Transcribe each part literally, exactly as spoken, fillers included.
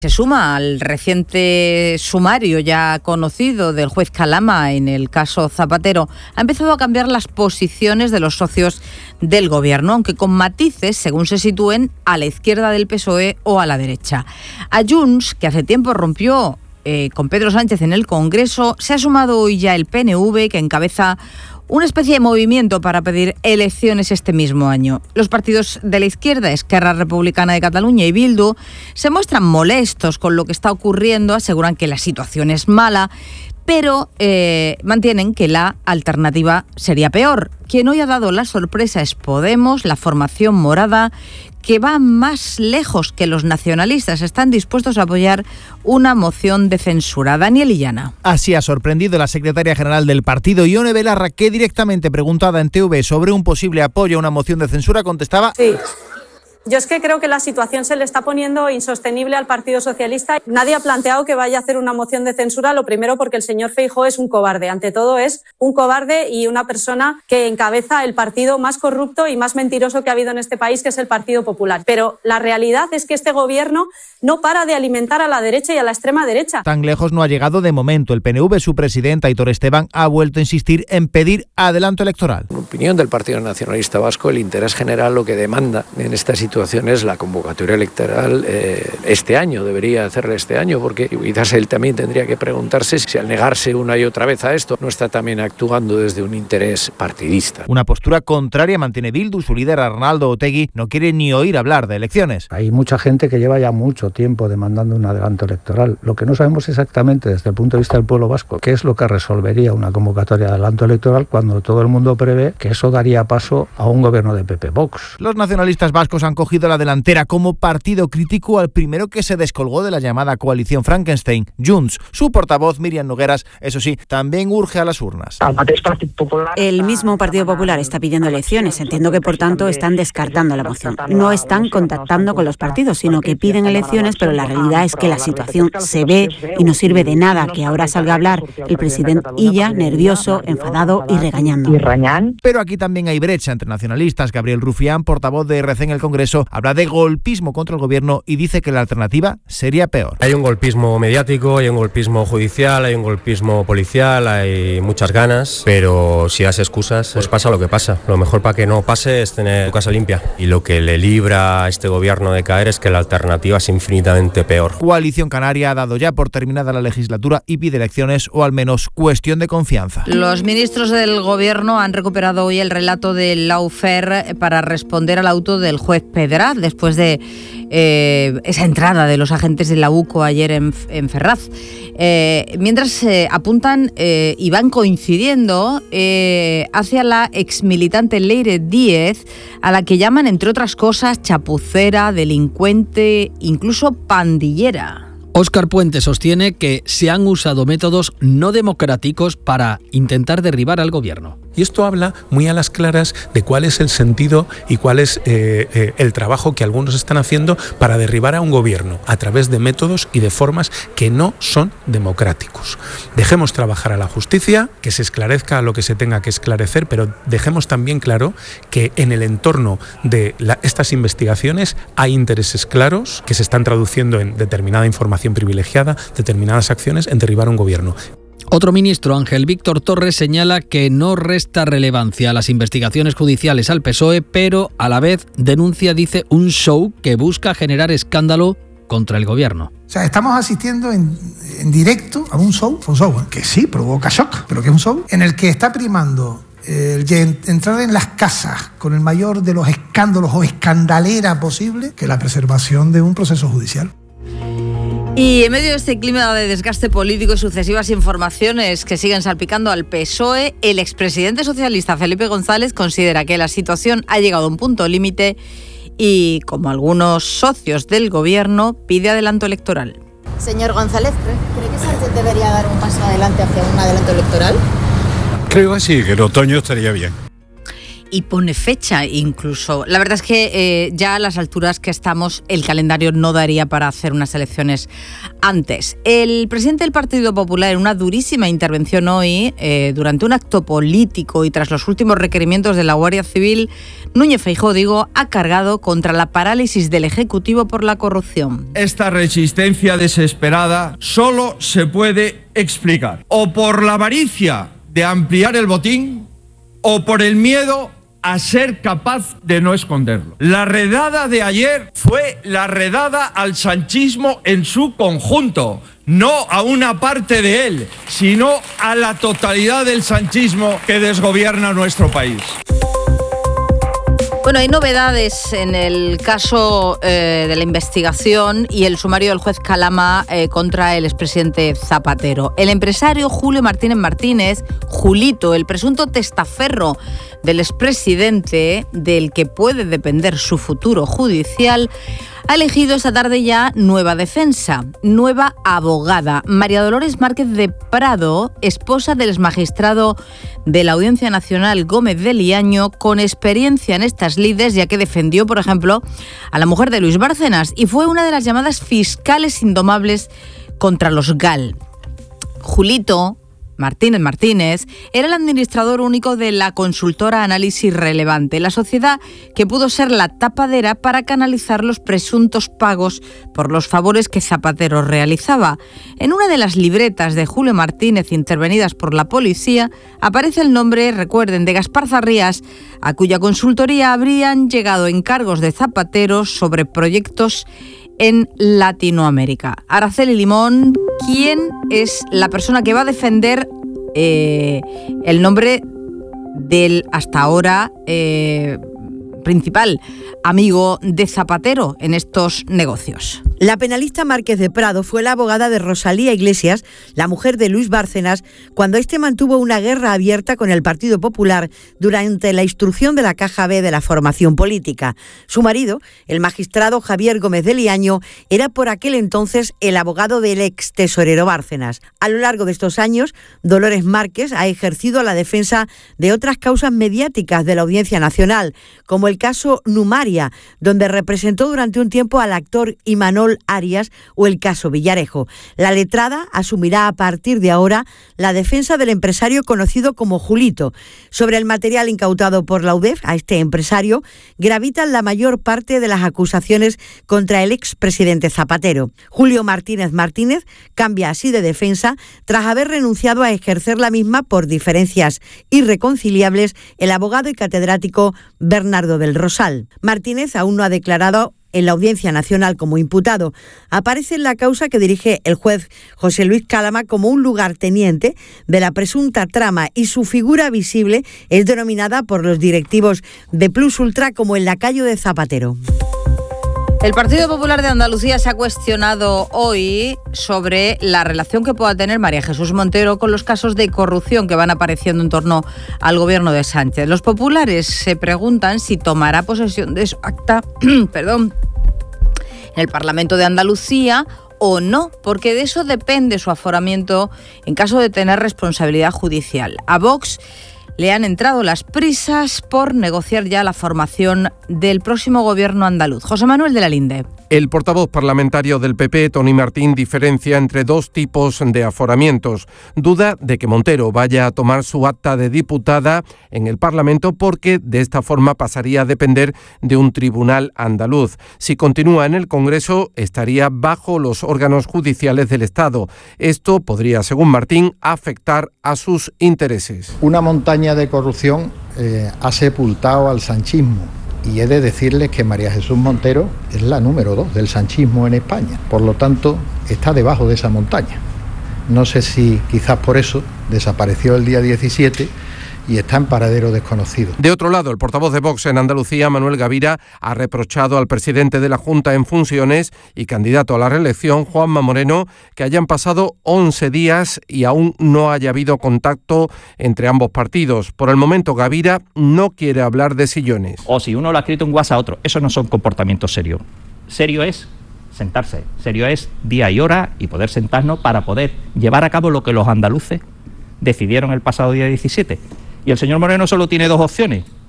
Se suma al reciente sumario ya conocido del juez Calama en el caso Zapatero. Ha empezado a cambiar las posiciones de los socios del gobierno, aunque con matices según se sitúen a la izquierda del P S O E o a la derecha. A Junts, que hace tiempo rompió eh, con Pedro Sánchez en el Congreso, se ha sumado hoy ya el P N V, que encabeza una especie de movimiento para pedir elecciones este mismo año. Los partidos de la izquierda, Esquerra Republicana de Cataluña y Bildu, se muestran molestos con lo que está ocurriendo, aseguran que la situación es mala, pero eh, mantienen que la alternativa sería peor. Quien hoy ha dado la sorpresa es Podemos, la formación morada, que va más lejos que los nacionalistas. Están dispuestos a apoyar una moción de censura. Daniel Illana. Así ha sorprendido la secretaria general del partido, Ione Belarra, que directamente preguntada en T V sobre un posible apoyo a una moción de censura contestaba... Sí. Yo es que creo que la situación se le está poniendo insostenible al Partido Socialista. Nadie ha planteado que vaya a hacer una moción de censura, lo primero porque el señor Feijóo es un cobarde. Ante todo es un cobarde y una persona que encabeza el partido más corrupto y más mentiroso que ha habido en este país, que es el Partido Popular. Pero la realidad es que este gobierno no para de alimentar a la derecha y a la extrema derecha. Tan lejos no ha llegado de momento. El P N V, su presidenta, Aitor Esteban, ha vuelto a insistir en pedir adelanto electoral. En opinión del Partido Nacionalista Vasco, el interés general lo que demanda en esta situación es la convocatoria electoral eh, este año, debería hacerla este año, porque quizás él también tendría que preguntarse si al negarse una y otra vez a esto no está también actuando desde un interés partidista. Una postura contraria mantiene Bildu. Su líder, Arnaldo Otegi, no quiere ni oír hablar de elecciones. Hay mucha gente que lleva ya mucho tiempo demandando un adelanto electoral. Lo que no sabemos exactamente desde el punto de vista del pueblo vasco, qué es lo que resolvería una convocatoria de adelanto electoral cuando todo el mundo prevé que eso daría paso a un gobierno de P P Vox. Los nacionalistas vascos han cogido la delantera como partido crítico al primero que se descolgó de la llamada coalición Frankenstein, Junts. Su portavoz, Míriam Nogueras, eso sí, también urge a las urnas. El mismo Partido Popular está pidiendo elecciones. Entiendo que, por tanto, están descartando la moción. No están contactando con los partidos, sino que piden elecciones, pero la realidad es que la situación se ve y no sirve de nada que ahora salga a hablar el presidente Illa, nervioso, enfadado y regañando. Pero aquí también hay brecha entre nacionalistas. Gabriel Rufián, portavoz de R C en el Congreso, habla de golpismo contra el gobierno y dice que la alternativa sería peor. Hay un golpismo mediático, hay un golpismo judicial, hay un golpismo policial, hay muchas ganas, pero si das excusas, pues pasa lo que pasa. Lo mejor para que no pase es tener tu casa limpia. Y lo que le libra a este gobierno de caer es que la alternativa es infinitamente peor. Coalición Canaria ha dado ya por terminada la legislatura y pide elecciones, o al menos cuestión de confianza. Los ministros del gobierno han recuperado hoy el relato del lawfare para responder al auto del juez Pedraz, después de eh, esa entrada de los agentes de la U C O ayer en, en Ferraz. Eh, mientras eh, apuntan eh, y van coincidiendo eh, hacia la exmilitante Leire Díez, a la que llaman, entre otras cosas, chapucera, delincuente, incluso pandillera. Óscar Puente sostiene que se han usado métodos no democráticos para intentar derribar al gobierno. Y esto habla muy a las claras de cuál es el sentido y cuál es eh, eh, el trabajo que algunos están haciendo para derribar a un gobierno a través de métodos y de formas que no son democráticos. Dejemos trabajar a la justicia, que se esclarezca lo que se tenga que esclarecer, pero dejemos también claro que en el entorno de la, estas investigaciones hay intereses claros que se están traduciendo en determinada información privilegiada, determinadas acciones en derribar a un gobierno. Otro ministro, Ángel Víctor Torres, señala que no resta relevancia a las investigaciones judiciales al P S O E, pero a la vez denuncia, dice, un show que busca generar escándalo contra el gobierno. O sea, estamos asistiendo en, en directo a un show, un show que sí provoca shock, pero que es un show en el que está primando el entrar en las casas con el mayor de los escándalos o escandalera posible que la preservación de un proceso judicial. Y en medio de este clima de desgaste político y sucesivas informaciones que siguen salpicando al P S O E, el expresidente socialista Felipe González considera que la situación ha llegado a un punto límite y, como algunos socios del gobierno, pide adelanto electoral. Señor González, ¿cree que Sánchez debería dar un paso adelante hacia un adelanto electoral? Creo que sí, que el otoño estaría bien. y pone fecha incluso. La verdad es que eh, ya a las alturas que estamos, el calendario no daría para hacer unas elecciones antes. El presidente del Partido Popular, en una durísima intervención hoy, eh, durante un acto político y tras los últimos requerimientos de la Guardia Civil, Núñez Feijóo, digo, ha cargado contra la parálisis del Ejecutivo por la corrupción. Esta resistencia desesperada solo se puede explicar o por la avaricia de ampliar el botín o por el miedo a ser capaz de no esconderlo. La redada de ayer fue la redada al sanchismo en su conjunto, no a una parte de él, sino a la totalidad del sanchismo que desgobierna nuestro país. Bueno, hay novedades en el caso eh, de la investigación y el sumario del juez Calama eh, contra el expresidente Zapatero. El empresario Julio Martínez Martínez, Julito, el presunto testaferro del expresidente, del que puede depender su futuro judicial, ha elegido esta tarde ya nueva defensa, nueva abogada. María Dolores Márquez de Prado, esposa del exmagistrado de la Audiencia Nacional Gómez de Liaño, con experiencia en estas lides, ya que defendió, por ejemplo, a la mujer de Luis Bárcenas y fue una de las llamadas fiscales indomables contra los G A L. Julito Martínez Martínez era el administrador único de la consultora Análisis Relevante, la sociedad que pudo ser la tapadera para canalizar los presuntos pagos por los favores que Zapatero realizaba. En una de las libretas de Julio Martínez intervenidas por la policía aparece el nombre, recuerden, de Gaspar Zarrías, a cuya consultoría habrían llegado encargos de Zapatero sobre proyectos en Latinoamérica. Araceli Limón, ¿quién es la persona que va a defender eh, el nombre del hasta ahora eh, principal amigo de Zapatero en estos negocios? La penalista Márquez de Prado fue la abogada de Rosalía Iglesias, la mujer de Luis Bárcenas, cuando éste mantuvo una guerra abierta con el Partido Popular durante la instrucción de la Caja B de la formación política. Su marido, el magistrado Javier Gómez de Liaño, era por aquel entonces el abogado del ex tesorero Bárcenas. A lo largo de estos años, Dolores Márquez ha ejercido la defensa de otras causas mediáticas de la Audiencia Nacional, como el caso Numaria, donde representó durante un tiempo al actor Imanol Arias, o el caso Villarejo. La letrada asumirá a partir de ahora la defensa del empresario conocido como Julito. Sobre el material incautado por la U D E F a este empresario gravitan la mayor parte de las acusaciones contra el expresidente Zapatero. Julio Martínez Martínez cambia así de defensa tras haber renunciado a ejercer la misma por diferencias irreconciliables el abogado y catedrático Bernardo del Rosal. Martínez aún no ha declarado en la Audiencia Nacional como imputado. Aparece en la causa que dirige el juez José Luis Calama como un lugarteniente de la presunta trama, y su figura visible es denominada por los directivos de Plus Ultra como el lacayo de Zapatero. El Partido Popular de Andalucía se ha cuestionado hoy sobre la relación que pueda tener María Jesús Montero con los casos de corrupción que van apareciendo en torno al gobierno de Sánchez. Los populares se preguntan si tomará posesión de su acta, perdón, en el Parlamento de Andalucía o no, porque de eso depende su aforamiento en caso de tener responsabilidad judicial. A Vox le han entrado las prisas por negociar ya la formación del próximo gobierno andaluz. José Manuel de la Linde. El portavoz parlamentario del P P, Tony Martín, diferencia entre dos tipos de aforamientos. Duda de que Montero vaya a tomar su acta de diputada en el Parlamento porque de esta forma pasaría a depender de un tribunal andaluz. Si continúa en el Congreso, estaría bajo los órganos judiciales del Estado. Esto podría, según Martín, afectar a sus intereses. Una montaña de corrupción eh, ha sepultado al sanchismo. Y he de decirles que María Jesús Montero es la número dos del sanchismo en España. Por lo tanto, está debajo de esa montaña. No sé si quizás por eso desapareció el día diecisiete y está en paradero desconocido. De otro lado, el portavoz de Vox en Andalucía, Manuel Gavira, ha reprochado al presidente de la Junta en funciones y candidato a la reelección, Juanma Moreno, que hayan pasado once días y aún no haya habido contacto entre ambos partidos. Por el momento, Gavira no quiere hablar de sillones. O si uno lo ha escrito en WhatsApp a otro, eso no son comportamientos serios. Serio es sentarse, serio es día y hora y poder sentarnos para poder llevar a cabo lo que los andaluces decidieron el pasado día diecisiete. Y el señor Moreno solo tiene dos opciones: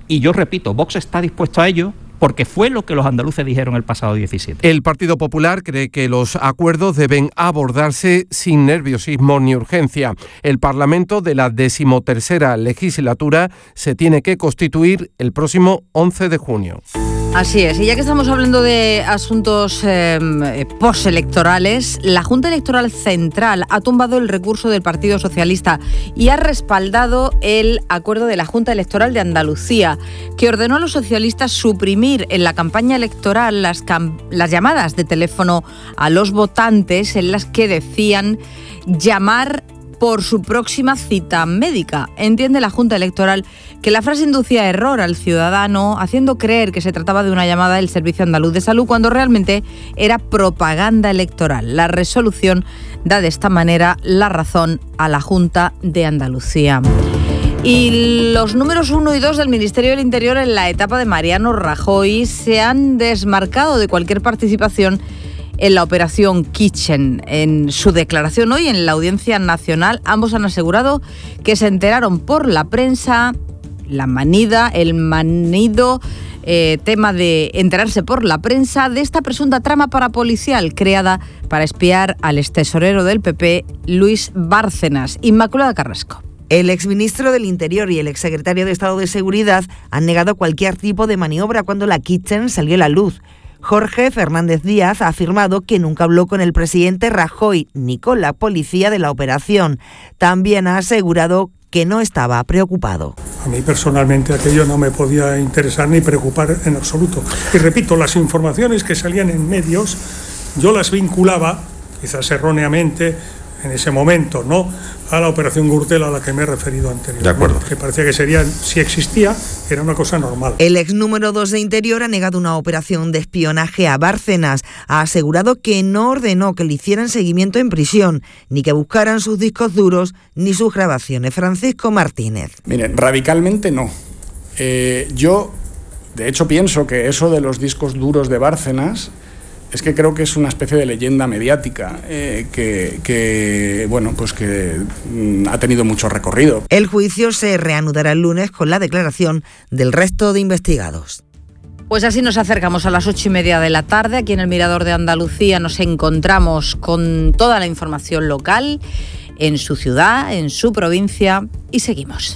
Y yo repito, Vox está dispuesto a ello, porque fue lo que los andaluces dijeron el pasado diecisiete. El Partido Popular cree que los acuerdos deben abordarse sin nerviosismo ni urgencia. El Parlamento de la decimotercera legislatura se tiene que constituir el próximo once de junio. Así es, y ya que estamos hablando de asuntos eh, postelectorales, la Junta Electoral Central ha tumbado el recurso del Partido Socialista y ha respaldado el acuerdo de la Junta Electoral de Andalucía, que ordenó a los socialistas suprimir en la campaña electoral las, cam- las llamadas de teléfono a los votantes en las que decían llamar por su próxima cita médica. Entiende la Junta Electoral que la frase inducía error al ciudadano, haciendo creer que se trataba de una llamada del Servicio Andaluz de Salud, cuando realmente era propaganda electoral. La resolución da de esta manera la razón a la Junta de Andalucía. Y los números uno y dos del Ministerio del Interior en la etapa de Mariano Rajoy se han desmarcado de cualquier participación en la operación Kitchen. En su declaración hoy en la Audiencia Nacional, ambos han asegurado que se enteraron por la prensa, la manida, el manido eh, tema de enterarse por la prensa de esta presunta trama parapolicial creada para espiar al extesorero del P P, Luis Bárcenas. Inmaculada Carrasco. El exministro del Interior y el exsecretario de Estado de Seguridad han negado cualquier tipo de maniobra cuando la Kitchen salió a la luz. Jorge Fernández Díaz ha afirmado que nunca habló con el presidente Rajoy ni con la policía de la operación. También ha asegurado que no estaba preocupado. A mí personalmente aquello no me podía interesar ni preocupar en absoluto. Y repito, las informaciones que salían en medios, yo las vinculaba, quizás erróneamente, en ese momento, ¿no?, a la operación Gürtel a la que me he referido anteriormente. De acuerdo. Que parecía que sería, si existía, era una cosa normal. El ex número dos de Interior ha negado una operación de espionaje a Bárcenas. Ha asegurado que no ordenó que le hicieran seguimiento en prisión, ni que buscaran sus discos duros, ni sus grabaciones. Francisco Martínez. Miren, radicalmente no. Eh, yo, de hecho, pienso que eso de los discos duros de Bárcenas es que creo que es una especie de leyenda mediática eh, que, que, bueno, pues que mm, ha tenido mucho recorrido. El juicio se reanudará el lunes con la declaración del resto de investigados. Pues así nos acercamos a las ocho y media de la tarde. Aquí en el Mirador de Andalucía nos encontramos con toda la información local en su ciudad, en su provincia, y seguimos.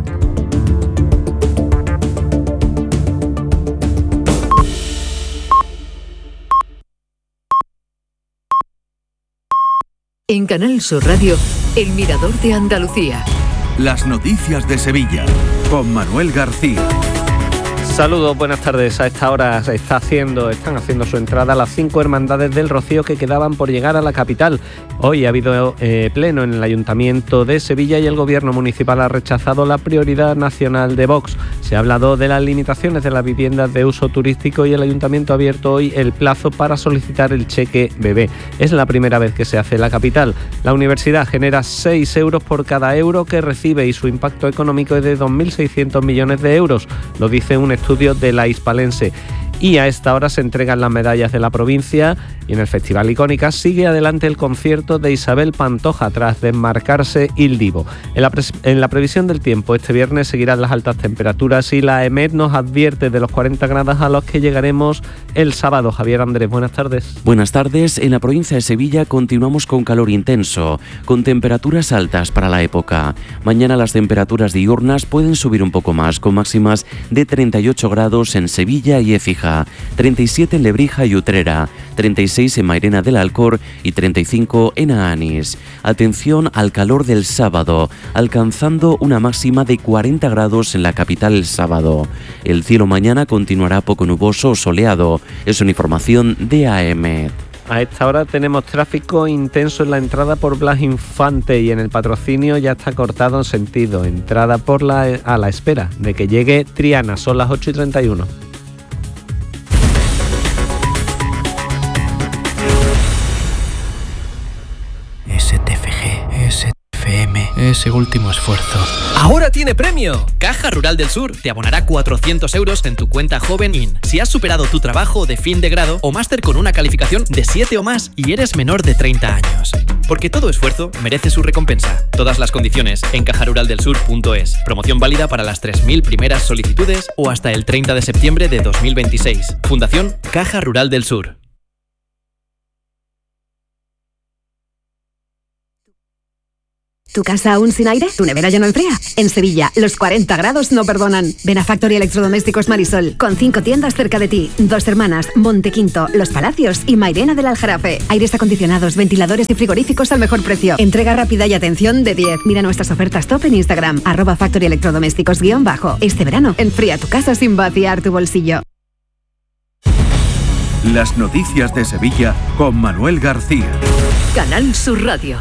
En Canal Sur Radio, El Mirador de Andalucía. Las noticias de Sevilla, con Manuel García. Saludos, buenas tardes. A esta hora está haciendo, están haciendo su entrada las cinco hermandades del Rocío que quedaban por llegar a la capital. Hoy ha habido eh, pleno en el Ayuntamiento de Sevilla y el Gobierno Municipal ha rechazado la prioridad nacional de Vox. Se ha hablado de las limitaciones de las viviendas de uso turístico y el Ayuntamiento ha abierto hoy el plazo para solicitar el cheque bebé. Es la primera vez que se hace en la capital. La universidad genera seis euros por cada euro que recibe y su impacto económico es de dos mil seiscientos millones de euros. Lo dice un estudio de la Hispalense. Y a esta hora se entregan las medallas de la provincia y en el Festival Icónicas sigue adelante el concierto de Isabel Pantoja tras desmarcarse Il Divo. En la, en la previsión del tiempo este viernes seguirán las altas temperaturas y la EMET nos advierte de los cuarenta grados a los que llegaremos el sábado. Javier Andrés, buenas tardes. Buenas tardes. En la provincia de Sevilla continuamos con calor intenso, con temperaturas altas para la época. Mañana las temperaturas diurnas pueden subir un poco más, con máximas de treinta y ocho grados en Sevilla y Écija, treinta y siete en Lebrija y Utrera, treinta y seis en Mairena del Alcor y treinta y cinco en Aanís. Atención al calor del sábado, alcanzando una máxima de cuarenta grados en la capital el sábado. El cielo mañana continuará poco nuboso o soleado. Es una información de A M. A esta hora tenemos tráfico intenso en la entrada por Blas Infante y en el Patrocinio ya está cortado en sentido entrada por la, a la espera de que llegue Triana. Son las ocho y treinta y uno. S T F G, S T F M, ese último esfuerzo. ¡Ahora tiene premio! Caja Rural del Sur te abonará cuatrocientos euros en tu cuenta Joven In si has superado tu trabajo de fin de grado o máster con una calificación de siete o más y eres menor de treinta años. porque todo esfuerzo merece su recompensa. Todas las condiciones en caja rural del sur punto es. Promoción válida para las tres mil primeras solicitudes o hasta el treinta de septiembre de dos mil veintiséis. Fundación Caja Rural del Sur. ¿Tu casa aún sin aire? ¿Tu nevera ya no enfría? En Sevilla, los cuarenta grados no perdonan. Ven a Factory Electrodomésticos Marisol, con cinco tiendas cerca de ti. Dos Hermanas, Montequinto, Los Palacios y Mairena del Aljarafe. Aires acondicionados, ventiladores y frigoríficos al mejor precio. Entrega rápida y atención de diez. Mira nuestras ofertas top en Instagram, arroba Factory Electrodomésticos guión bajo. Este verano, enfría tu casa sin vaciar tu bolsillo. Las noticias de Sevilla con Manuel García. Canal Sur Radio.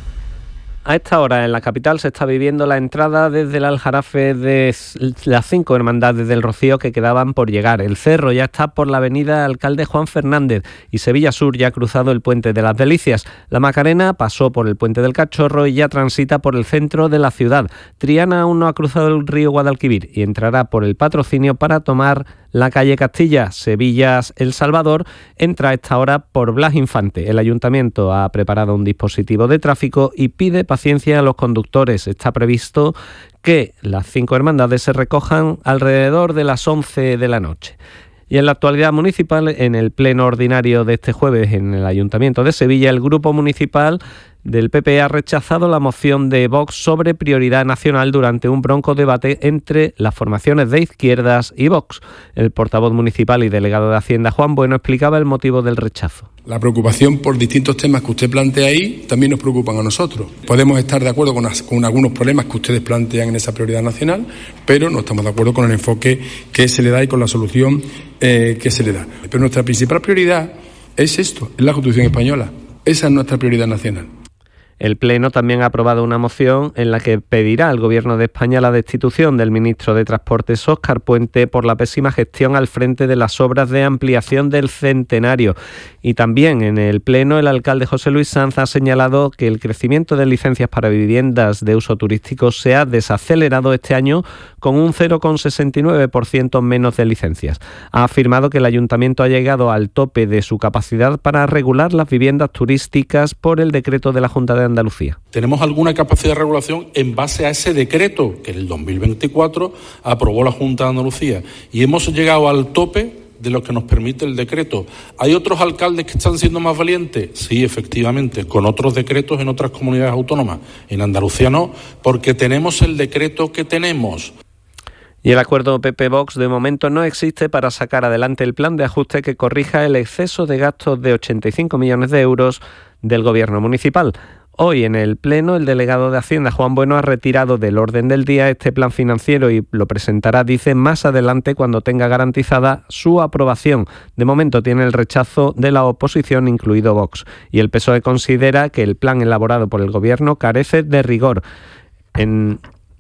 A esta hora en la capital se está viviendo la entrada desde el Aljarafe de las cinco hermandades del Rocío que quedaban por llegar. El Cerro ya está por la avenida Alcalde Juan Fernández y Sevilla Sur ya ha cruzado el Puente de las Delicias. La Macarena pasó por el Puente del Cachorro y ya transita por el centro de la ciudad. Triana aún no ha cruzado el río Guadalquivir y entrará por el Patrocinio para tomar la calle Castilla. Sevilla El Salvador entra a esta hora por Blas Infante. El Ayuntamiento ha preparado un dispositivo de tráfico y pide paciencia a los conductores. Está previsto que las cinco hermandades se recojan alrededor de las once de la noche. Y en la actualidad municipal, en el pleno ordinario de este jueves en el Ayuntamiento de Sevilla, el Grupo Municipal del P P ha rechazado la moción de Vox sobre prioridad nacional durante un bronco debate entre las formaciones de izquierdas y Vox. El portavoz municipal y delegado de Hacienda, Juan Bueno, explicaba el motivo del rechazo. La preocupación por distintos temas que usted plantea ahí también nos preocupan a nosotros. Podemos estar de acuerdo con, las, con algunos problemas que ustedes plantean en esa prioridad nacional, pero no estamos de acuerdo con el enfoque que se le da y con la solución eh, que se le da. Pero nuestra principal prioridad es esto, es la Constitución española. Esa es nuestra prioridad nacional. El Pleno también ha aprobado una moción en la que pedirá al Gobierno de España la destitución del ministro de Transportes, Óscar Puente, por la pésima gestión al frente de las obras de ampliación del Centenario. Y también en el Pleno el alcalde José Luis Sanz ha señalado que el crecimiento de licencias para viviendas de uso turístico se ha desacelerado este año con un cero coma sesenta y nueve por ciento menos de licencias. Ha afirmado que el Ayuntamiento ha llegado al tope de su capacidad para regular las viviendas turísticas por el decreto de la Junta de Andalucía. Tenemos alguna capacidad de regulación en base a ese decreto que en el dos mil veinticuatro aprobó la Junta de Andalucía y hemos llegado al tope de lo que nos permite el decreto. ¿Hay otros alcaldes que están siendo más valientes? Sí, efectivamente, con otros decretos en otras comunidades autónomas. En Andalucía no, porque tenemos el decreto que tenemos. Y el acuerdo P P-Vox de momento no existe para sacar adelante el plan de ajuste que corrija el exceso de gastos de ochenta y cinco millones de euros del Gobierno municipal. Hoy en el Pleno el delegado de Hacienda, Juan Bueno, ha retirado del orden del día este plan financiero y lo presentará, dice, más adelante cuando tenga garantizada su aprobación. De momento tiene el rechazo de la oposición, incluido Vox. Y el P S O E considera que el plan elaborado por el Gobierno carece de rigor. En...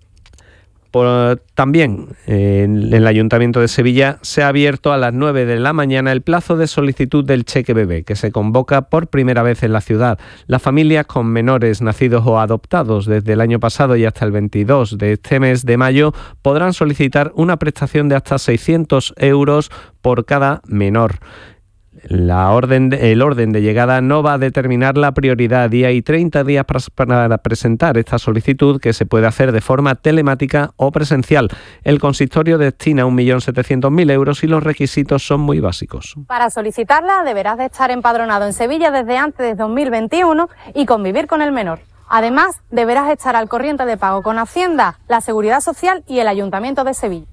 Por, también eh, en el Ayuntamiento de Sevilla se ha abierto a las nueve de la mañana el plazo de solicitud del cheque bebé, que se convoca por primera vez en la ciudad. Las familias con menores nacidos o adoptados desde el año pasado y hasta el veintidós de este mes de mayo podrán solicitar una prestación de hasta seiscientos euros por cada menor. La orden de, el orden de llegada no va a determinar la prioridad y hay treinta días para, para presentar esta solicitud, que se puede hacer de forma telemática o presencial. El consistorio destina un millón setecientos mil euros y los requisitos son muy básicos. Para solicitarla deberás de estar empadronado en Sevilla desde antes de dos mil veintiuno y convivir con el menor. Además, deberás estar al corriente de pago con Hacienda, la Seguridad Social y el Ayuntamiento de Sevilla.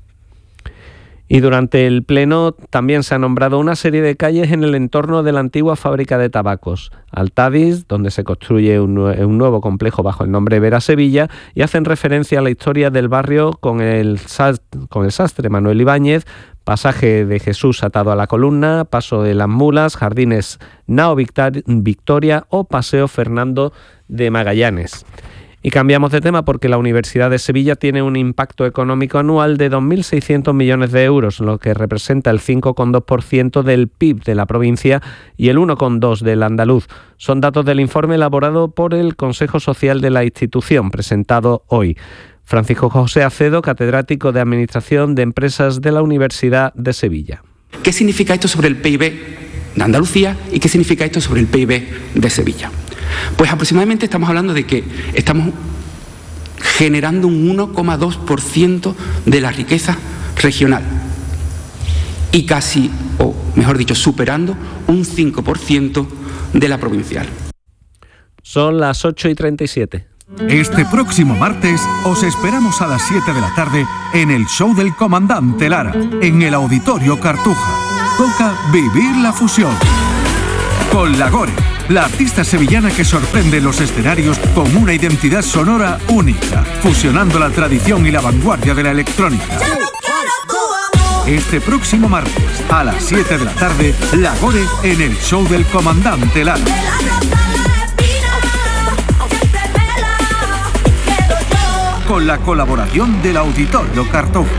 Y durante el Pleno también se ha nombrado una serie de calles en el entorno de la antigua fábrica de tabacos. Altadis, donde se construye un, un nuevo complejo bajo el nombre Vera Sevilla, y hacen referencia a la historia del barrio con el, con el sastre Manuel Ibáñez, pasaje de Jesús atado a la columna, paso de las mulas, jardines Nao Victoria o paseo Fernando de Magallanes. Y cambiamos de tema porque la Universidad de Sevilla tiene un impacto económico anual de dos mil seiscientos millones de euros, lo que representa el cinco coma dos por ciento del P I B de la provincia y el uno coma dos por ciento del andaluz. Son datos del informe elaborado por el Consejo Social de la institución, presentado hoy. Francisco José Acedo, catedrático de Administración de Empresas de la Universidad de Sevilla. ¿Qué significa esto sobre el P I B de Andalucía y qué significa esto sobre el P I B de Sevilla? Pues aproximadamente estamos hablando de que estamos generando un uno coma dos por ciento de la riqueza regional y casi, o mejor dicho, superando un cinco por ciento de la provincial. Son las ocho y treinta y siete. Este próximo martes os esperamos a las siete de la tarde en el show del Comandante Lara, en el Auditorio Cartuja. Toca vivir la fusión. Con La Gore, la artista sevillana que sorprende los escenarios con una identidad sonora única, fusionando la tradición y la vanguardia de la electrónica. Este próximo martes, a las siete de la tarde, La Gore en el show del Comandante Lara. Con la colaboración del Auditorio Cartuja.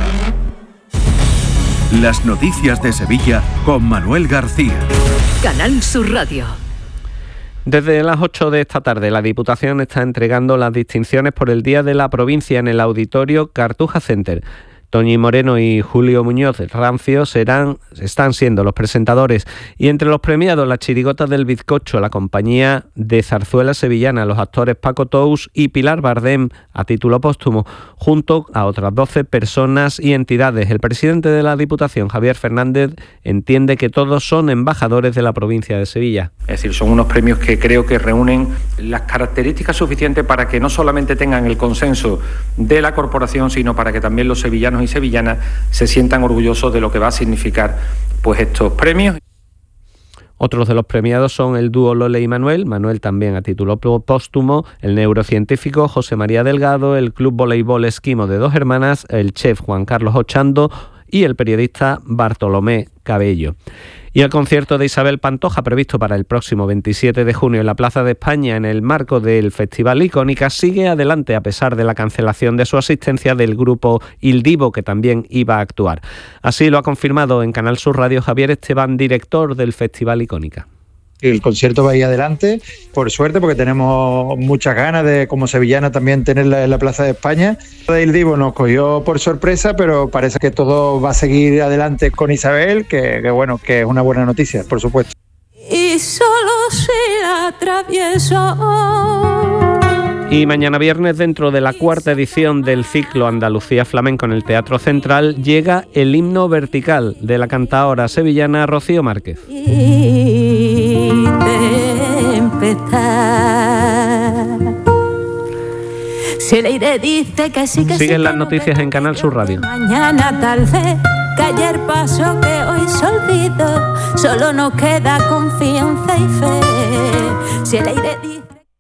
Las noticias de Sevilla con Manuel García. Canal Sur Radio. Desde las ocho de esta tarde, la Diputación está entregando las distinciones por el Día de la Provincia en el Auditorio Cartuja Center. Toñi Moreno y Julio Muñoz Rancio serán, están siendo los presentadores. Y entre los premiados, la Chirigota del Bizcocho, la compañía de zarzuela sevillana, los actores Paco Tous y Pilar Bardem, a título póstumo, junto a otras doce personas y entidades. El presidente de la Diputación, Javier Fernández, entiende que todos son embajadores de la provincia de Sevilla. Es decir, son unos premios que creo que reúnen las características suficientes para que no solamente tengan el consenso de la corporación, sino para que también los sevillanos y sevillanas se sientan orgullosos de lo que va a significar pues estos premios. Otros de los premiados son el dúo Lole y Manuel, Manuel también a título póstumo, el neurocientífico José María Delgado, el Club Voleibol Esquimo de Dos Hermanas, el chef Juan Carlos Ochando y el periodista Bartolomé Cabello. Y el concierto de Isabel Pantoja, previsto para el próximo veintisiete de junio en la Plaza de España en el marco del Festival Icónica, sigue adelante a pesar de la cancelación de su asistencia del grupo Il Divo, que también iba a actuar. Así lo ha confirmado en Canal Sur Radio Javier Esteban, director del Festival Icónica. El concierto va a ir adelante, por suerte, porque tenemos muchas ganas de, como sevillana, también tenerla en la Plaza de España. El Divo nos cogió por sorpresa, pero parece que todo va a seguir adelante con Isabel, que, que bueno, que es una buena noticia, por supuesto. Y solo si la atravieso. Y mañana viernes, dentro de la cuarta edición del ciclo Andalucía Flamenco en el Teatro Central, llega el himno vertical de la cantaora sevillana Rocío Márquez. Y empezar. Si el aire dice que sí, que Siguen sí, las que noticias no, en Canal Sur Radio. Mañana tal vez, que ayer pasó, que hoy se olvidó, solo nos queda confianza y fe. Si el aire dice...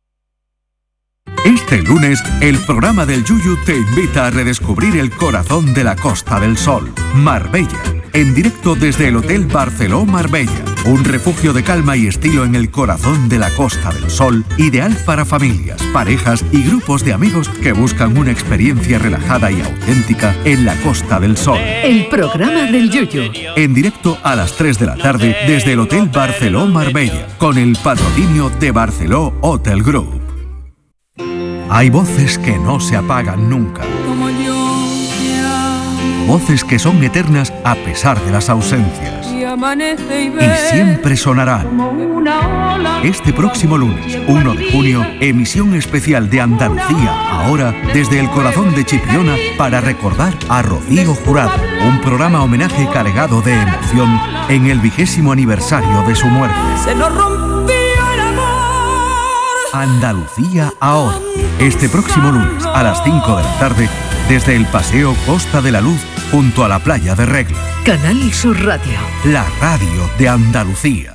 Este lunes, el programa del Yuyu te invita a redescubrir el corazón de la Costa del Sol, Marbella, en directo desde el Hotel Barceló Marbella, un refugio de calma y estilo en el corazón de la Costa del Sol, ideal para familias, parejas y grupos de amigos que buscan una experiencia relajada y auténtica en la Costa del Sol. El programa del Yuyu. En directo a las tres de la tarde desde el Hotel Barceló Marbella, con el patrocinio de Barceló Hotel Group. Hay voces que no se apagan nunca. Voces que son eternas a pesar de las ausencias. Y amanece y Y ve siempre sonarán. como una ola. Este próximo lunes, uno de junio, emisión especial de Andalucía, ahora desde el corazón de Chipiona, para recordar a Rocío Jurado. Un programa homenaje cargado de emoción en el vigésimo aniversario de su muerte. Se nos rompió el amor. Andalucía ahora. Este próximo lunes a las cinco de la tarde, desde el Paseo Costa de la Luz, junto a la playa de Regla. Canal Sur Radio. La radio de Andalucía.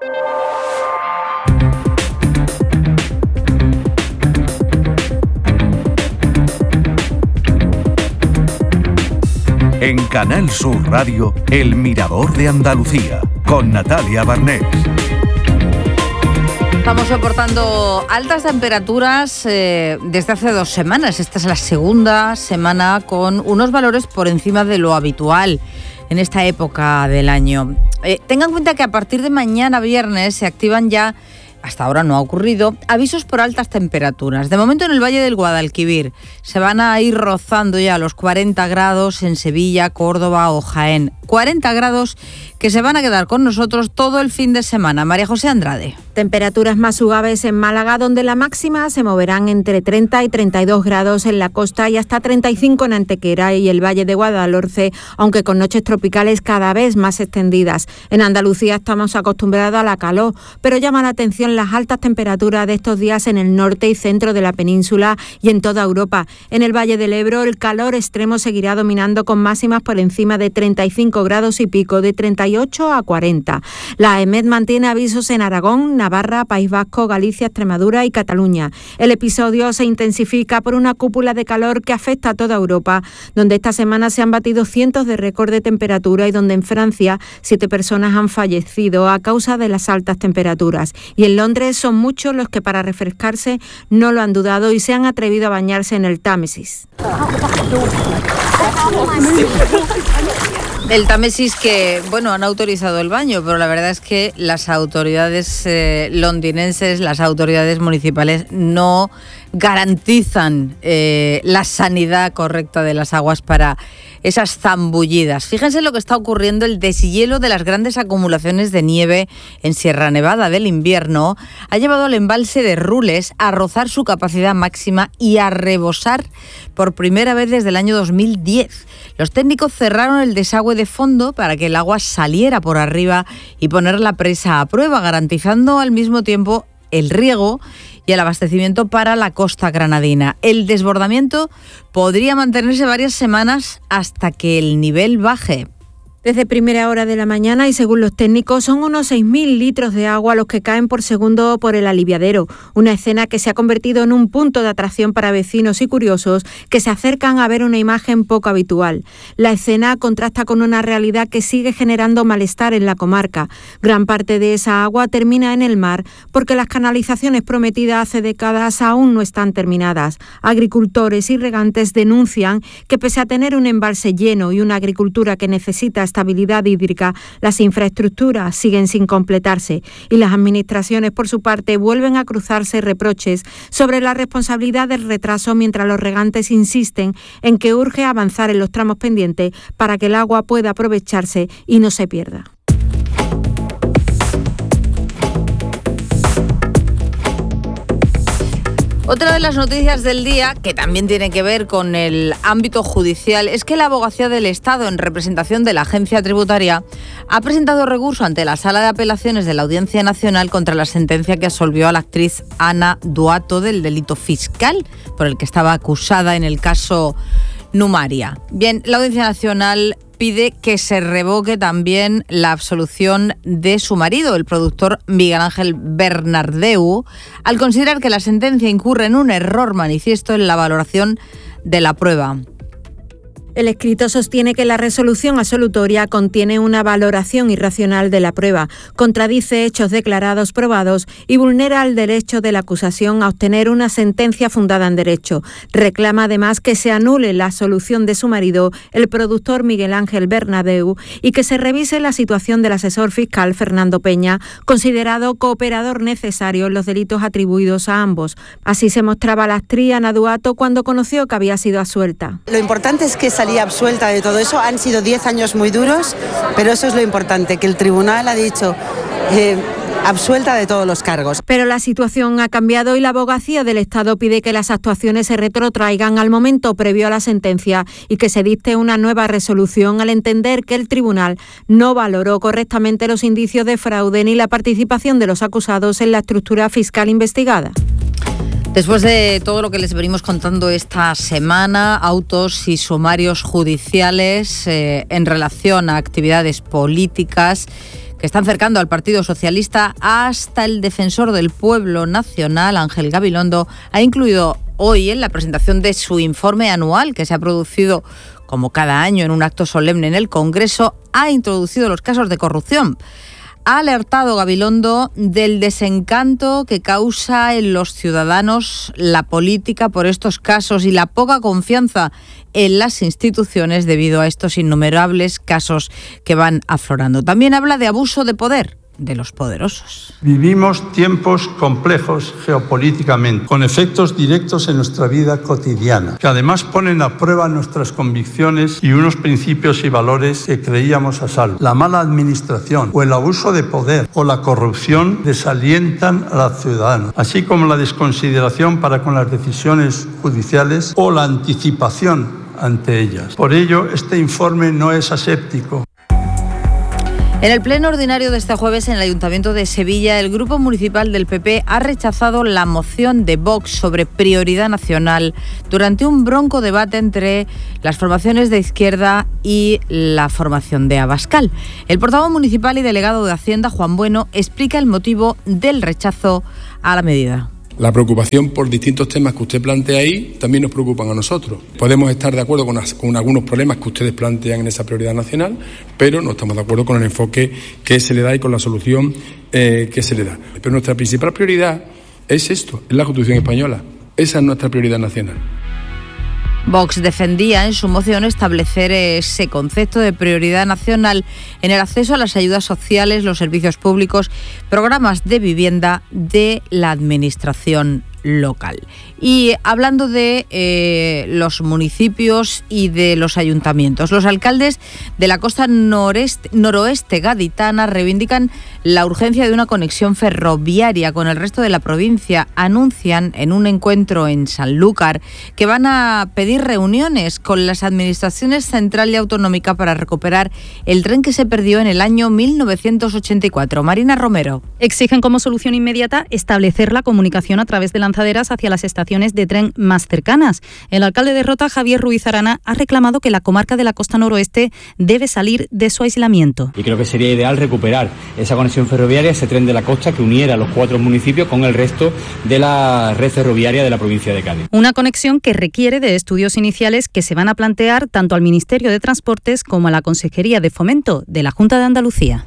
En Canal Sur Radio, El Mirador de Andalucía, con Natalia Barnés. Estamos soportando altas temperaturas eh, desde hace dos semanas. Esta es la segunda semana con unos valores por encima de lo habitual en esta época del año. Eh, tengan en cuenta que a partir de mañana viernes se activan ya, hasta ahora no ha ocurrido, avisos por altas temperaturas. De momento en el Valle del Guadalquivir se van a ir rozando ya los cuarenta grados en Sevilla, Córdoba o Jaén. cuarenta grados que se van a quedar con nosotros todo el fin de semana. María José Andrade. Temperaturas más suaves en Málaga, donde la máxima se moverán entre treinta y treinta y dos grados en la costa y hasta treinta y cinco en Antequera y el Valle de Guadalhorce, aunque con noches tropicales cada vez más extendidas. En Andalucía estamos acostumbrados a la calor, pero llama la atención las altas temperaturas de estos días en el norte y centro de la península y en toda Europa. En el Valle del Ebro el calor extremo seguirá dominando con máximas por encima de treinta y cinco grados y pico, de treinta y ocho a cuarenta. La EMET mantiene avisos en Aragón, Navarra, País Vasco, Galicia, Extremadura y Cataluña. El episodio se intensifica por una cúpula de calor que afecta a toda Europa, donde esta semana se han batido cientos de récords de temperatura y donde en Francia siete personas han fallecido a causa de las altas temperaturas. Y en Londres son muchos los que para refrescarse no lo han dudado y se han atrevido a bañarse en el Támesis. El Támesis que, bueno, han autorizado el baño, pero la verdad es que las autoridades eh, londinenses, las autoridades municipales no garantizan eh, la sanidad correcta de las aguas para esas zambullidas. Fíjense lo que está ocurriendo, el deshielo de las grandes acumulaciones de nieve en Sierra Nevada del invierno ha llevado al embalse de Rules a rozar su capacidad máxima y a rebosar por primera vez desde el año dos mil diez. Los técnicos cerraron el desagüe de fondo para que el agua saliera por arriba y poner la presa a prueba, garantizando al mismo tiempo el riego y el abastecimiento para la costa granadina. El desbordamiento podría mantenerse varias semanas hasta que el nivel baje. Desde primera hora de la mañana y según los técnicos son unos seis mil litros de agua los que caen por segundo por el aliviadero. Una escena que se ha convertido en un punto de atracción para vecinos y curiosos que se acercan a ver una imagen poco habitual. La escena contrasta con una realidad que sigue generando malestar en la comarca. Gran parte de esa agua termina en el mar porque las canalizaciones prometidas hace décadas aún no están terminadas. Agricultores y regantes denuncian que pese a tener un embalse lleno y una agricultura que necesita estabilidad hídrica, las infraestructuras siguen sin completarse y las administraciones, por su parte, vuelven a cruzarse reproches sobre la responsabilidad del retraso mientras los regantes insisten en que urge avanzar en los tramos pendientes para que el agua pueda aprovecharse y no se pierda. Otra de las noticias del día, que también tiene que ver con el ámbito judicial, es que la Abogacía del Estado, en representación de la Agencia Tributaria, ha presentado recurso ante la Sala de Apelaciones de la Audiencia Nacional contra la sentencia que absolvió a la actriz Ana Duato del delito fiscal por el que estaba acusada en el caso Numaria. Bien, la Audiencia Nacional pide que se revoque también la absolución de su marido, el productor Miguel Ángel Bernardeu, al considerar que la sentencia incurre en un error manifiesto en la valoración de la prueba. El escrito sostiene que la resolución absolutoria contiene una valoración irracional de la prueba, contradice hechos declarados probados y vulnera el derecho de la acusación a obtener una sentencia fundada en derecho. Reclama además que se anule la absolución de su marido, el productor Miguel Ángel Bernardeu, y que se revise la situación del asesor fiscal Fernando Peña, considerado cooperador necesario en los delitos atribuidos a ambos. Así se mostraba la actriz Ana Duato cuando conoció que había sido absuelta. Lo importante es que salí absuelta de todo eso. Han sido diez años muy duros, pero eso es lo importante, que el tribunal ha dicho eh, absuelta de todos los cargos. Pero la situación ha cambiado y la Abogacía del Estado pide que las actuaciones se retrotraigan al momento previo a la sentencia y que se dicte una nueva resolución al entender que el tribunal no valoró correctamente los indicios de fraude ni la participación de los acusados en la estructura fiscal investigada. Después de todo lo que les venimos contando esta semana, autos y sumarios judiciales eh, en relación a actividades políticas que están cercando al Partido Socialista, hasta el defensor del pueblo nacional, Ángel Gabilondo, ha incluido hoy en la presentación de su informe anual, que se ha producido como cada año en un acto solemne en el Congreso, ha introducido los casos de corrupción. Ha alertado Gabilondo del desencanto que causa en los ciudadanos la política por estos casos y la poca confianza en las instituciones debido a estos innumerables casos que van aflorando. También habla de abuso de poder. de los poderosos. Vivimos tiempos complejos geopolíticamente, con efectos directos en nuestra vida cotidiana, que además ponen a prueba nuestras convicciones y unos principios y valores que creíamos a salvo. La mala administración o el abuso de poder o la corrupción desalientan a los ciudadanos, así como la desconsideración para con las decisiones judiciales o la anticipación ante ellas. Por ello, este informe no es aséptico. En el pleno ordinario de este jueves en el Ayuntamiento de Sevilla, el Grupo Municipal del P P ha rechazado la moción de Vox sobre prioridad nacional durante un bronco debate entre las formaciones de izquierda y la formación de Abascal. El portavoz municipal y delegado de Hacienda, Juan Bueno, explica el motivo del rechazo a la medida. La preocupación por distintos temas que usted plantea ahí también nos preocupan a nosotros. Podemos estar de acuerdo con, las, con algunos problemas que ustedes plantean en esa prioridad nacional, pero no estamos de acuerdo con el enfoque que se le da y con la solución eh, que se le da. Pero nuestra principal prioridad es esto, es la Constitución española. Esa es nuestra prioridad nacional. Vox defendía en su moción establecer ese concepto de prioridad nacional en el acceso a las ayudas sociales, los servicios públicos, programas de vivienda de la administración local. Y hablando de eh, los municipios y de los ayuntamientos, los alcaldes de la costa noreste, noroeste gaditana reivindican la urgencia de una conexión ferroviaria con el resto de la provincia. Anuncian en un encuentro en Sanlúcar que van a pedir reuniones con las administraciones central y autonómica para recuperar el tren que se perdió en el año mil novecientos ochenta y cuatro. Marina Romero. Exigen como solución inmediata establecer la comunicación a través de lanzaderas hacia las estaciones de tren más cercanas. El alcalde de Rota, Javier Ruiz Arana, ha reclamado que la comarca de la costa noroeste debe salir de su aislamiento. Y creo que sería ideal recuperar esa conexión ferroviaria, ese tren de la costa que uniera a los cuatro municipios con el resto de la red ferroviaria de la provincia de Cádiz. Una conexión que requiere de estudios iniciales que se van a plantear tanto al Ministerio de Transportes como a la Consejería de Fomento de la Junta de Andalucía.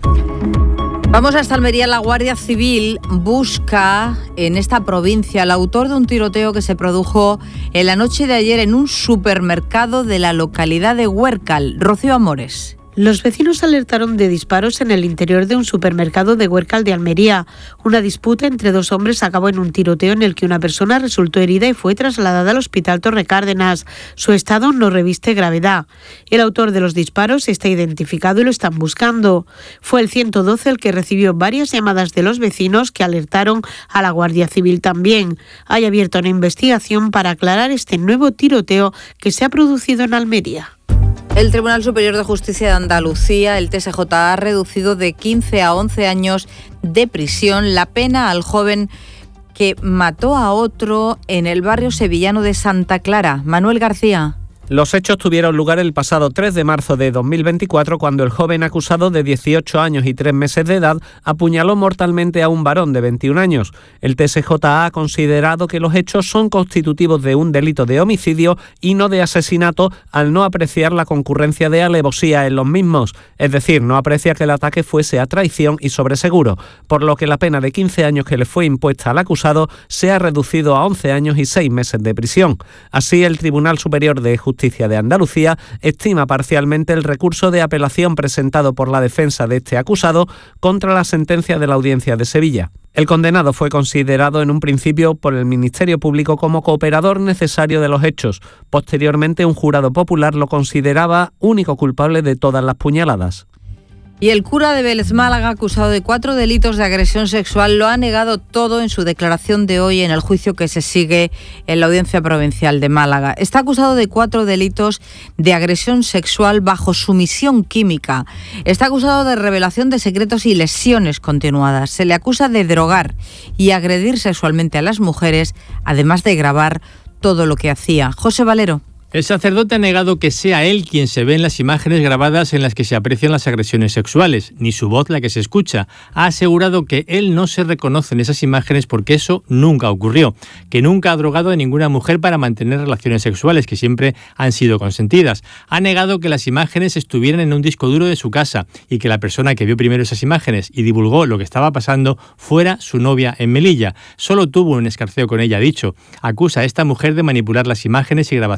Vamos hasta Almería. La Guardia Civil busca en esta provincia al autor de un tiroteo que se produjo en la noche de ayer en un supermercado de la localidad de Huércal. Rocío Amores. Los vecinos alertaron de disparos en el interior de un supermercado de Huércal de Almería. Una disputa entre dos hombres acabó en un tiroteo en el que una persona resultó herida y fue trasladada al Hospital Torre Cárdenas. Su estado no reviste gravedad. El autor de los disparos está identificado y lo están buscando. Fue el ciento doce el que recibió varias llamadas de los vecinos que alertaron a la Guardia Civil también. Hay abierta una investigación para aclarar este nuevo tiroteo que se ha producido en Almería. El Tribunal Superior de Justicia de Andalucía, el T S J, ha reducido de quince a once años de prisión la pena al joven que mató a otro en el barrio sevillano de Santa Clara. Manuel García. Los hechos tuvieron lugar el pasado tres de marzo de dos mil veinticuatro, cuando el joven acusado de dieciocho años y tres meses de edad apuñaló mortalmente a un varón de veintiún años. El T S J ha considerado que los hechos son constitutivos de un delito de homicidio y no de asesinato, al no apreciar la concurrencia de alevosía en los mismos, es decir, no aprecia que el ataque fuese a traición y sobreseguro, por lo que la pena de quince años que le fue impuesta al acusado se ha reducido a once años y seis meses de prisión. Así, el Tribunal Superior de Justicia de Andalucía estima parcialmente el recurso de apelación presentado por la defensa de este acusado contra la sentencia de la Audiencia de Sevilla. El condenado fue considerado en un principio por el Ministerio Público como cooperador necesario de los hechos. Posteriormente, un jurado popular lo consideraba único culpable de todas las puñaladas. Y el cura de Vélez Málaga, acusado de cuatro delitos de agresión sexual, lo ha negado todo en su declaración de hoy en el juicio que se sigue en la Audiencia Provincial de Málaga. Está acusado de cuatro delitos de agresión sexual bajo sumisión química. Está acusado de revelación de secretos y lesiones continuadas. Se le acusa de drogar y agredir sexualmente a las mujeres, además de grabar todo lo que hacía. José Valero. El sacerdote ha negado que sea él quien se ve en las imágenes grabadas en las que se aprecian las agresiones sexuales, ni su voz la que se escucha. Ha asegurado que él no se reconoce en esas imágenes porque eso nunca ocurrió, que nunca ha drogado a ninguna mujer para mantener relaciones sexuales, que siempre han sido consentidas. Ha negado que las imágenes estuvieran en un disco duro de su casa y que la persona que vio primero esas imágenes y divulgó lo que estaba pasando fuera su novia en Melilla. Solo tuvo un escarceo con ella, ha dicho. Acusa a esta mujer de manipular las imágenes y grabaciones de las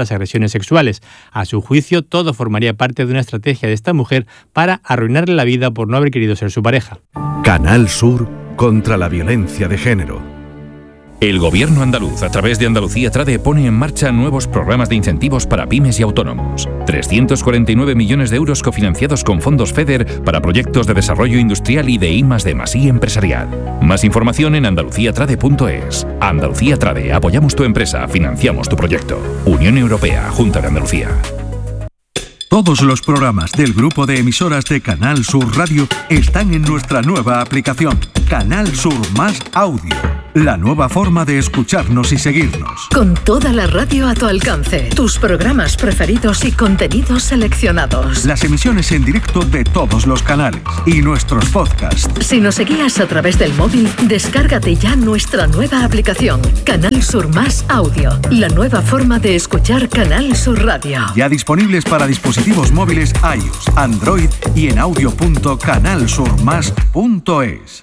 las agresiones sexuales. A su juicio, todo formaría parte de una estrategia de esta mujer para arruinarle la vida por no haber querido ser su pareja. Canal Sur contra la violencia de género. El Gobierno andaluz, a través de Andalucía Trade, pone en marcha nuevos programas de incentivos para pymes y autónomos. trescientos cuarenta y nueve millones de euros cofinanciados con fondos FEDER para proyectos de desarrollo industrial y de I más D más I empresarial. Más información en andalucía trade punto es. Andalucía Trade, apoyamos tu empresa, financiamos tu proyecto. Unión Europea, Junta de Andalucía. Todos los programas del grupo de emisoras de Canal Sur Radio están en nuestra nueva aplicación, Canal Sur Más Audio. La nueva forma de escucharnos y seguirnos. Con toda la radio a tu alcance, tus programas preferidos y contenidos seleccionados. Las emisiones en directo de todos los canales y nuestros podcasts. Si nos seguías a través del móvil, descárgate ya nuestra nueva aplicación, Canal Sur Más Audio. La nueva forma de escuchar Canal Sur Radio. Ya disponibles para dispositivos móviles iOS, Android y en audio punto canal sur más punto es.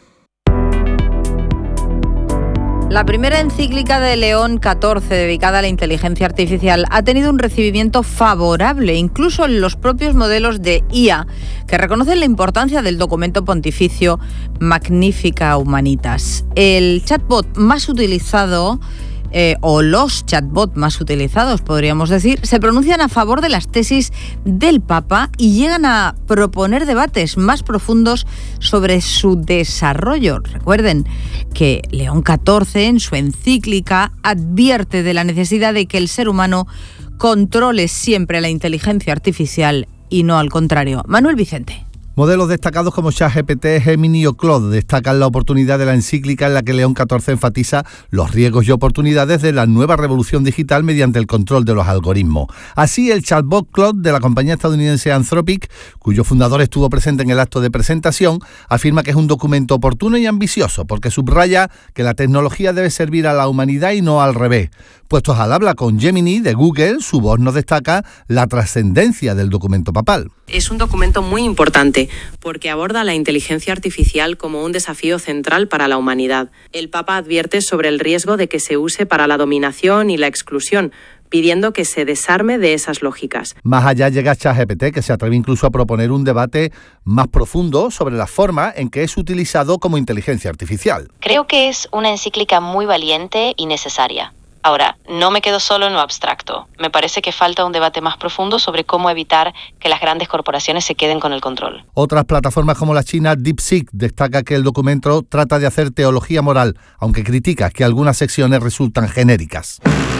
La primera encíclica de León catorce dedicada a la inteligencia artificial ha tenido un recibimiento favorable, incluso en los propios modelos de I A, que reconocen la importancia del documento pontificio Magnificat Humanitas. El chatbot más utilizado, eh, o los chatbots más utilizados, podríamos decir, se pronuncian a favor de las tesis del Papa y llegan a proponer debates más profundos sobre su desarrollo. Recuerden que León catorce, en su encíclica, advierte de la necesidad de que el ser humano controle siempre la inteligencia artificial y no al contrario. Manuel Vicente. Modelos destacados como ChatGPT, Gemini o Claude destacan la oportunidad de la encíclica en la que León catorce enfatiza los riesgos y oportunidades de la nueva revolución digital mediante el control de los algoritmos. Así, el chatbot Claude de la compañía estadounidense Anthropic, cuyo fundador estuvo presente en el acto de presentación, afirma que es un documento oportuno y ambicioso porque subraya que la tecnología debe servir a la humanidad y no al revés. Puestos al habla con Gemini de Google, su voz nos destaca la trascendencia del documento papal. Es un documento muy importante porque aborda la inteligencia artificial como un desafío central para la humanidad. El Papa advierte sobre el riesgo de que se use para la dominación y la exclusión, pidiendo que se desarme de esas lógicas. Más allá llega ChatGPT, que se atreve incluso a proponer un debate más profundo sobre la forma en que es utilizado como inteligencia artificial. Creo que es una encíclica muy valiente y necesaria. Ahora, no me quedo solo en lo abstracto. Me parece que falta un debate más profundo sobre cómo evitar que las grandes corporaciones se queden con el control. Otras plataformas como la china DeepSeek destaca que el documento trata de hacer teología moral, aunque critica que algunas secciones resultan genéricas.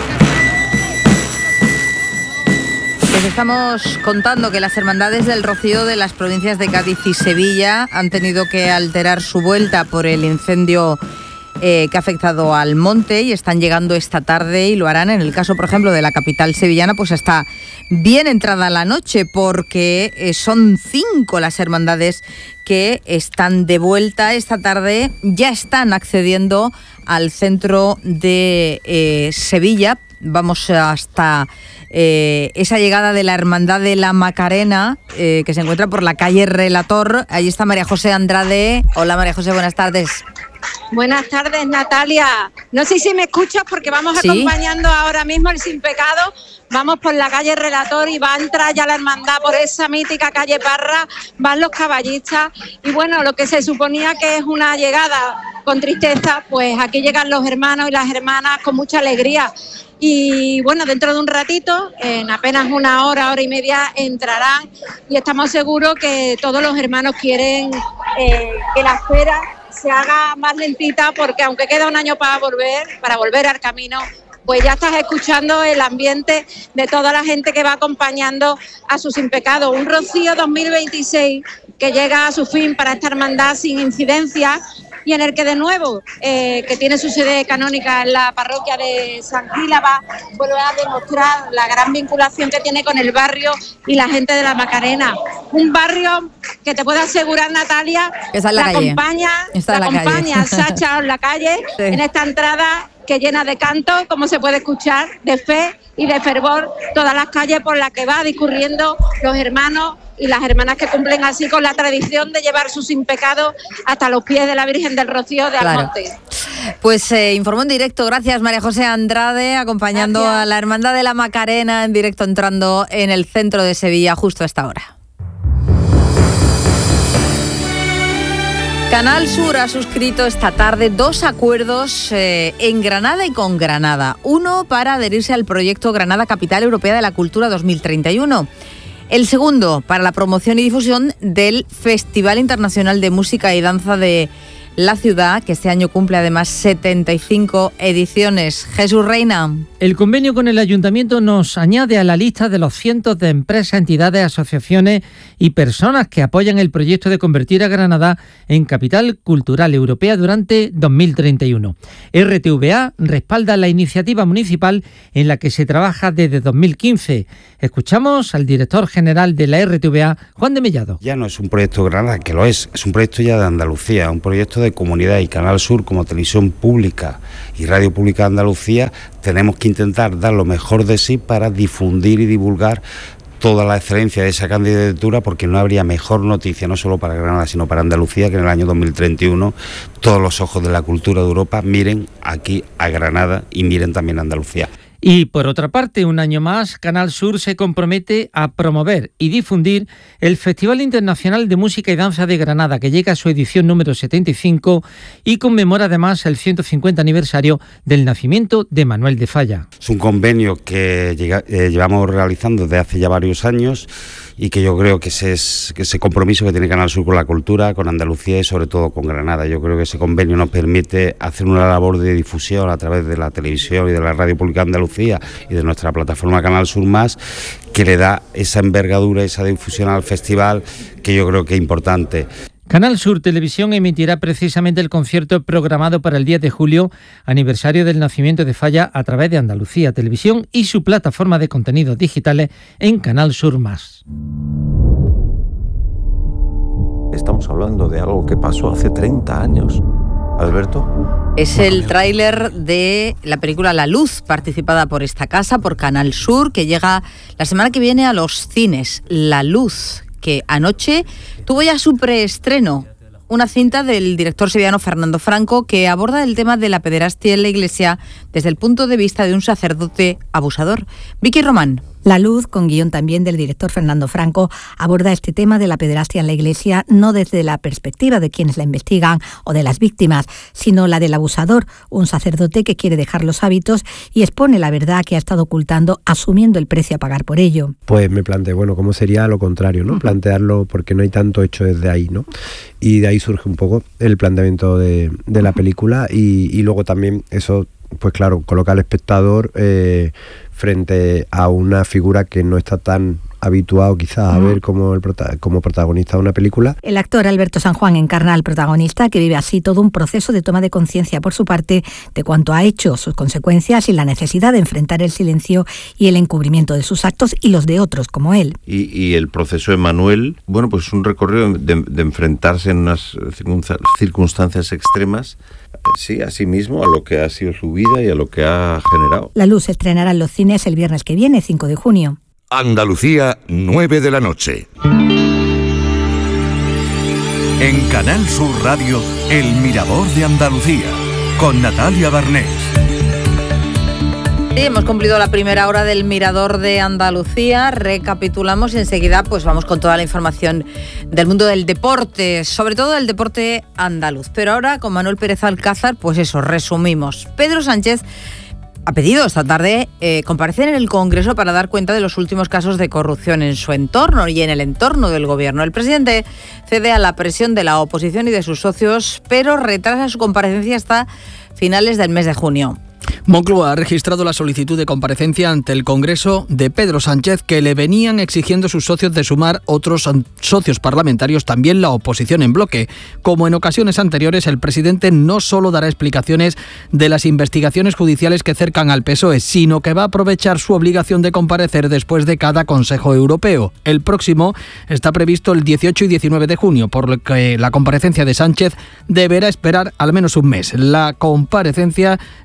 Les estamos contando que las hermandades del Rocío de las provincias de Cádiz y Sevilla han tenido que alterar su vuelta por el incendio Eh, que ha afectado al monte y están llegando esta tarde y lo harán. En el caso, por ejemplo, de la capital sevillana, pues está bien entrada la noche porque eh, son cinco las hermandades que están de vuelta esta tarde, ya están accediendo al centro de eh, Sevilla. Vamos hasta eh, esa llegada de la Hermandad de la Macarena, eh, que se encuentra por la calle Relator. Ahí está María José Andrade. Hola María José, buenas tardes. Buenas tardes, Natalia. No sé si me escuchas porque vamos ¿Sí? acompañando ahora mismo el Sin Pecado. Vamos por la calle Relator y va a entrar ya la hermandad por esa mítica calle Parra. Van los caballistas y bueno, lo que se suponía que es una llegada con tristeza, pues aquí llegan los hermanos y las hermanas con mucha alegría. Y bueno, dentro de un ratito, en apenas una hora, hora y media, entrarán y estamos seguros que todos los hermanos quieren eh, que la espera se haga más lentita porque aunque queda un año para volver, para volver al camino, pues ya estás escuchando el ambiente de toda la gente que va acompañando a su Sin Pecado. Un Rocío dos mil veintiséis que llega a su fin para esta hermandad sin incidencias y en el que de nuevo, eh, que tiene su sede canónica en la parroquia de San Gílava, vuelve a demostrar la gran vinculación que tiene con el barrio y la gente de la Macarena. Un barrio que te puedo asegurar, Natalia, Esa es la, la calle. acompaña, Está la la acompaña calle. Sacha en la calle, sí. En esta entrada que llena de canto, como se puede escuchar, de fe y de fervor, todas las calles por las que va discurriendo los hermanos y las hermanas que cumplen así con la tradición de llevar su Sin Pecado hasta los pies de la Virgen del Rocío de Almonte. Claro. Pues eh, informó en directo, gracias María José Andrade, acompañando gracias. a la Hermandad de la Macarena en directo, entrando en el centro de Sevilla justo a esta hora. Canal Sur ha suscrito esta tarde dos acuerdos eh, en Granada y con Granada. Uno para adherirse al proyecto Granada Capital Europea de la Cultura dos mil treinta y uno. El segundo para la promoción y difusión del Festival Internacional de Música y Danza de la ciudad, que este año cumple además setenta y cinco ediciones. Jesús Reina. El convenio con el Ayuntamiento nos añade a la lista de los cientos de empresas, entidades, asociaciones y personas que apoyan el proyecto de convertir a Granada en capital cultural europea durante dos mil treinta y uno. R T V A respalda la iniciativa municipal en la que se trabaja desde dos mil quince. Escuchamos al director general de la R T V A, Juan de Mellado. Ya no es un proyecto de Granada, que lo es, es un proyecto ya de Andalucía, un proyecto de comunidad, y Canal Sur, como televisión pública y radio pública de Andalucía, tenemos que intentar dar lo mejor de sí para difundir y divulgar toda la excelencia de esa candidatura, porque no habría mejor noticia, no solo para Granada, sino para Andalucía, que en el año dos mil treinta y uno todos los ojos de la cultura de Europa miren aquí a Granada y miren también a Andalucía. Y por otra parte, un año más, Canal Sur se compromete a promover y difundir el Festival Internacional de Música y Danza de Granada, que llega a su edición número setenta y cinco y conmemora además el ciento cincuenta aniversario del nacimiento de Manuel de Falla. Es un convenio que llega, eh, llevamos realizando desde hace ya varios años, y que yo creo que ese, es, que ese compromiso que tiene Canal Sur con la cultura, con Andalucía y sobre todo con Granada. Yo creo que ese convenio nos permite hacer una labor de difusión a través de la televisión y de la radio pública de Andalucía y de nuestra plataforma Canal Sur Más, que le da esa envergadura, esa difusión al festival, que yo creo que es importante. Canal Sur Televisión emitirá precisamente el concierto programado para el diez de julio, aniversario del nacimiento de Falla, a través de Andalucía Televisión y su plataforma de contenidos digitales en Canal Sur Más. Estamos hablando de algo que pasó hace treinta años. Alberto. Es el tráiler de la película La Luz, participada por esta casa, por Canal Sur, que llega la semana que viene a los cines. La Luz, que anoche tuvo ya su preestreno, una cinta del director sevillano Fernando Franco, que aborda el tema de la pederastia en la Iglesia desde el punto de vista de un sacerdote abusador. Vicky Román. La Luz, con guión también del director Fernando Franco, aborda este tema de la pederastia en la Iglesia no desde la perspectiva de quienes la investigan o de las víctimas, sino la del abusador, un sacerdote que quiere dejar los hábitos y expone la verdad que ha estado ocultando, asumiendo el precio a pagar por ello. Pues me planteé, bueno, ¿cómo sería lo contrario, no? Plantearlo, porque no hay tanto hecho desde ahí, ¿no? Y de ahí surge un poco el planteamiento de, de la película y, y luego también eso, pues claro, coloca al espectador eh, frente a una figura que no está tan habituado quizás a ver como, el prota- como protagonista de una película. El actor Alberto San Juan encarna al protagonista, que vive así todo un proceso de toma de conciencia por su parte de cuanto ha hecho, sus consecuencias y la necesidad de enfrentar el silencio y el encubrimiento de sus actos y los de otros como él. Y, y el proceso de Manuel, bueno, pues es un recorrido de, de enfrentarse en unas circunstancias extremas, sí, a sí mismo, a lo que ha sido su vida y a lo que ha generado. La Luz se estrenará en los cines el viernes que viene, cinco de junio. Andalucía, nueve de la noche. En Canal Sur Radio, El Mirador de Andalucía, con Natalia Barnés. Sí, hemos cumplido la primera hora del Mirador de Andalucía. Recapitulamos y enseguida pues vamos con toda la información del mundo del deporte, sobre todo del deporte andaluz. Pero ahora con Manuel Pérez Alcázar, pues eso, resumimos. Pedro Sánchez ha pedido esta tarde eh, comparecer en el Congreso para dar cuenta de los últimos casos de corrupción en su entorno y en el entorno del Gobierno. El presidente cede a la presión de la oposición y de sus socios, pero retrasa su comparecencia hasta finales del mes de junio. Moncloa ha registrado la solicitud de comparecencia ante el Congreso de Pedro Sánchez, que le venían exigiendo sus socios de Sumar, otros socios parlamentarios, también la oposición en bloque. Como en ocasiones anteriores, el presidente no solo dará explicaciones de las investigaciones judiciales que cercan al P S O E, sino que va a aprovechar su obligación de comparecer después de cada Consejo Europeo. El próximo está previsto el dieciocho y diecinueve de junio, por lo que la comparecencia de Sánchez deberá esperar al menos un mes. La comparecencia es a petición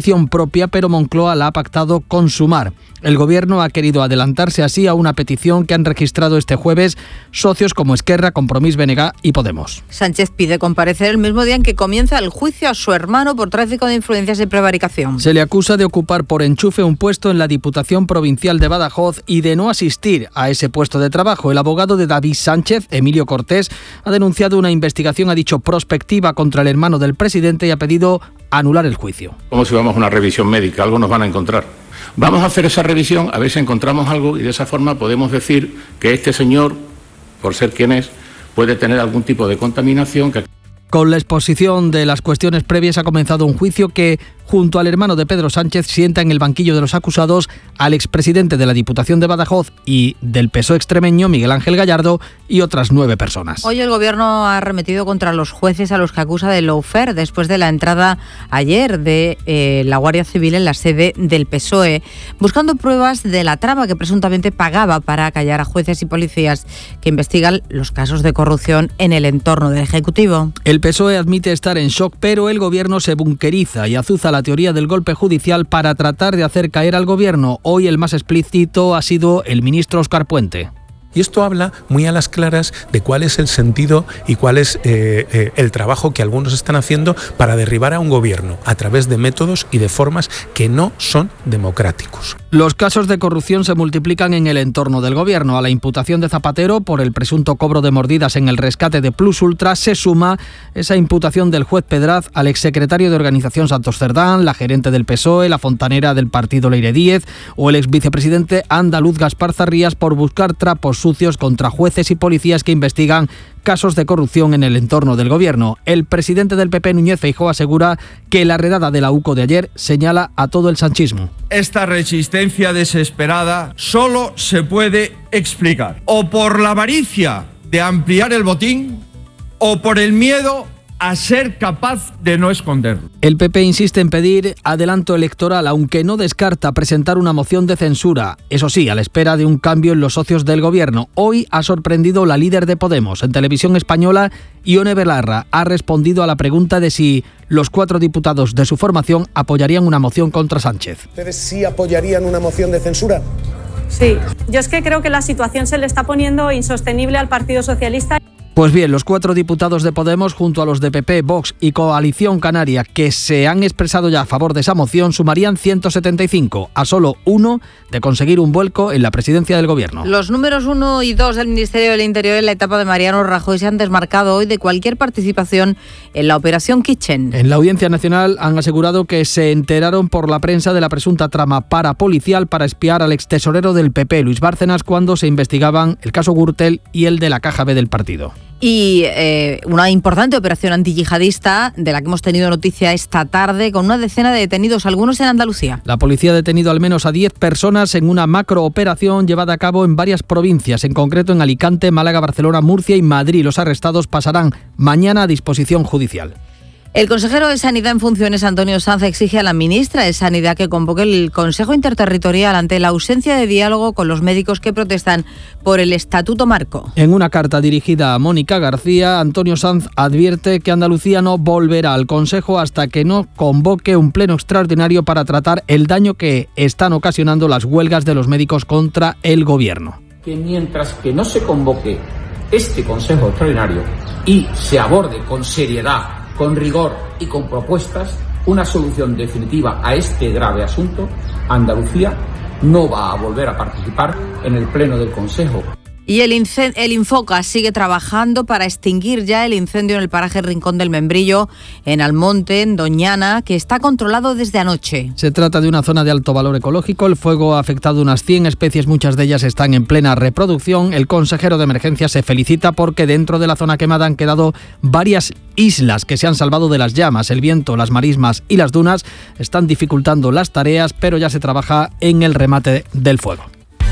posición propia, pero Moncloa la ha pactado con Sumar. El Gobierno ha querido adelantarse así a una petición que han registrado este jueves socios como Esquerra, Compromís, B N G y Podemos. Sánchez pide comparecer el mismo día en que comienza el juicio a su hermano por tráfico de influencias y prevaricación. Se le acusa de ocupar por enchufe un puesto en la Diputación Provincial de Badajoz y de no asistir a ese puesto de trabajo. El abogado de David Sánchez, Emilio Cortés, ha denunciado una investigación, ha dicho, prospectiva contra el hermano del presidente y ha pedido anular el juicio. Como si vamos a una revisión médica, algo nos van a encontrar. Vamos a hacer esa revisión, a ver si encontramos algo y de esa forma podemos decir que este señor, por ser quien es, puede tener algún tipo de contaminación. Que... Con la exposición de las cuestiones previas ha comenzado un juicio que, junto al hermano de Pedro Sánchez, sienta en el banquillo de los acusados al expresidente de la Diputación de Badajoz y del P S O E extremeño, Miguel Ángel Gallardo, y otras nueve personas. Hoy el Gobierno ha arremetido contra los jueces a los que acusa de lawfare después de la entrada ayer de eh, la Guardia Civil en la sede del P S O E, buscando pruebas de la trama que presuntamente pagaba para callar a jueces y policías que investigan los casos de corrupción en el entorno del Ejecutivo. El P S O E admite estar en shock, pero el Gobierno se bunkeriza y azuza la teoría del golpe judicial para tratar de hacer caer al Gobierno. Hoy el más explícito ha sido el ministro Óscar Puente. Y esto habla muy a las claras de cuál es el sentido y cuál es eh, eh, el trabajo que algunos están haciendo para derribar a un gobierno a través de métodos y de formas que no son democráticos. Los casos de corrupción se multiplican en el entorno del gobierno. A la imputación de Zapatero por el presunto cobro de mordidas en el rescate de Plus Ultra se suma esa imputación del juez Pedraz al exsecretario de Organización Santos Cerdán, la gerente del P S O E, la fontanera del partido Leire Díez o el exvicepresidente andaluz Gaspar Zarrías por buscar trapos sucios contra jueces y policías que investigan casos de corrupción en el entorno del gobierno. El presidente del P P, Núñez Feijóo, asegura que la redada de la U C O de ayer señala a todo el sanchismo. Esta resistencia desesperada solo se puede explicar o por la avaricia de ampliar el botín o por el miedo a ser capaz de no esconderlo. El P P insiste en pedir adelanto electoral, aunque no descarta presentar una moción de censura. Eso sí, a la espera de un cambio en los socios del gobierno. Hoy ha sorprendido la líder de Podemos. En Televisión Española, Ione Belarra ha respondido a la pregunta de si los cuatro diputados de su formación apoyarían una moción contra Sánchez. ¿Ustedes sí apoyarían una moción de censura? Sí. Yo es que creo que la situación se le está poniendo insostenible al Partido Socialista. Pues bien, los cuatro diputados de Podemos, junto a los de P P, Vox y Coalición Canaria, que se han expresado ya a favor de esa moción, sumarían ciento setenta y cinco, a solo uno de conseguir un vuelco en la presidencia del Gobierno. Los números uno y dos del Ministerio del Interior en la etapa de Mariano Rajoy se han desmarcado hoy de cualquier participación en la Operación Kitchen. En la Audiencia Nacional han asegurado que se enteraron por la prensa de la presunta trama parapolicial para espiar al extesorero del P P, Luis Bárcenas, cuando se investigaban el caso Gürtel y el de la Caja B del partido. Y eh, una importante operación antiyihadista de la que hemos tenido noticia esta tarde con una decena de detenidos, algunos en Andalucía. La policía ha detenido al menos a diez personas en una macrooperación llevada a cabo en varias provincias, en concreto en Alicante, Málaga, Barcelona, Murcia y Madrid. Los arrestados pasarán mañana a disposición judicial. El consejero de Sanidad en funciones, Antonio Sanz, exige a la ministra de Sanidad que convoque el Consejo Interterritorial ante la ausencia de diálogo con los médicos que protestan por el Estatuto Marco. En una carta dirigida a Mónica García, Antonio Sanz advierte que Andalucía no volverá al Consejo hasta que no convoque un pleno extraordinario para tratar el daño que están ocasionando las huelgas de los médicos contra el Gobierno. Que mientras que no se convoque este Consejo Extraordinario y se aborde con seriedad, con rigor y con propuestas una solución definitiva a este grave asunto, Andalucía no va a volver a participar en el Pleno del Consejo. Y el, incend- el Infoca sigue trabajando para extinguir ya el incendio en el paraje Rincón del Membrillo, en Almonte, en Doñana, que está controlado desde anoche. Se trata de una zona de alto valor ecológico. El fuego ha afectado unas cien especies, muchas de ellas están en plena reproducción. El consejero de emergencia se felicita porque dentro de la zona quemada han quedado varias islas que se han salvado de las llamas. El viento, las marismas y las dunas están dificultando las tareas, pero ya se trabaja en el remate del fuego.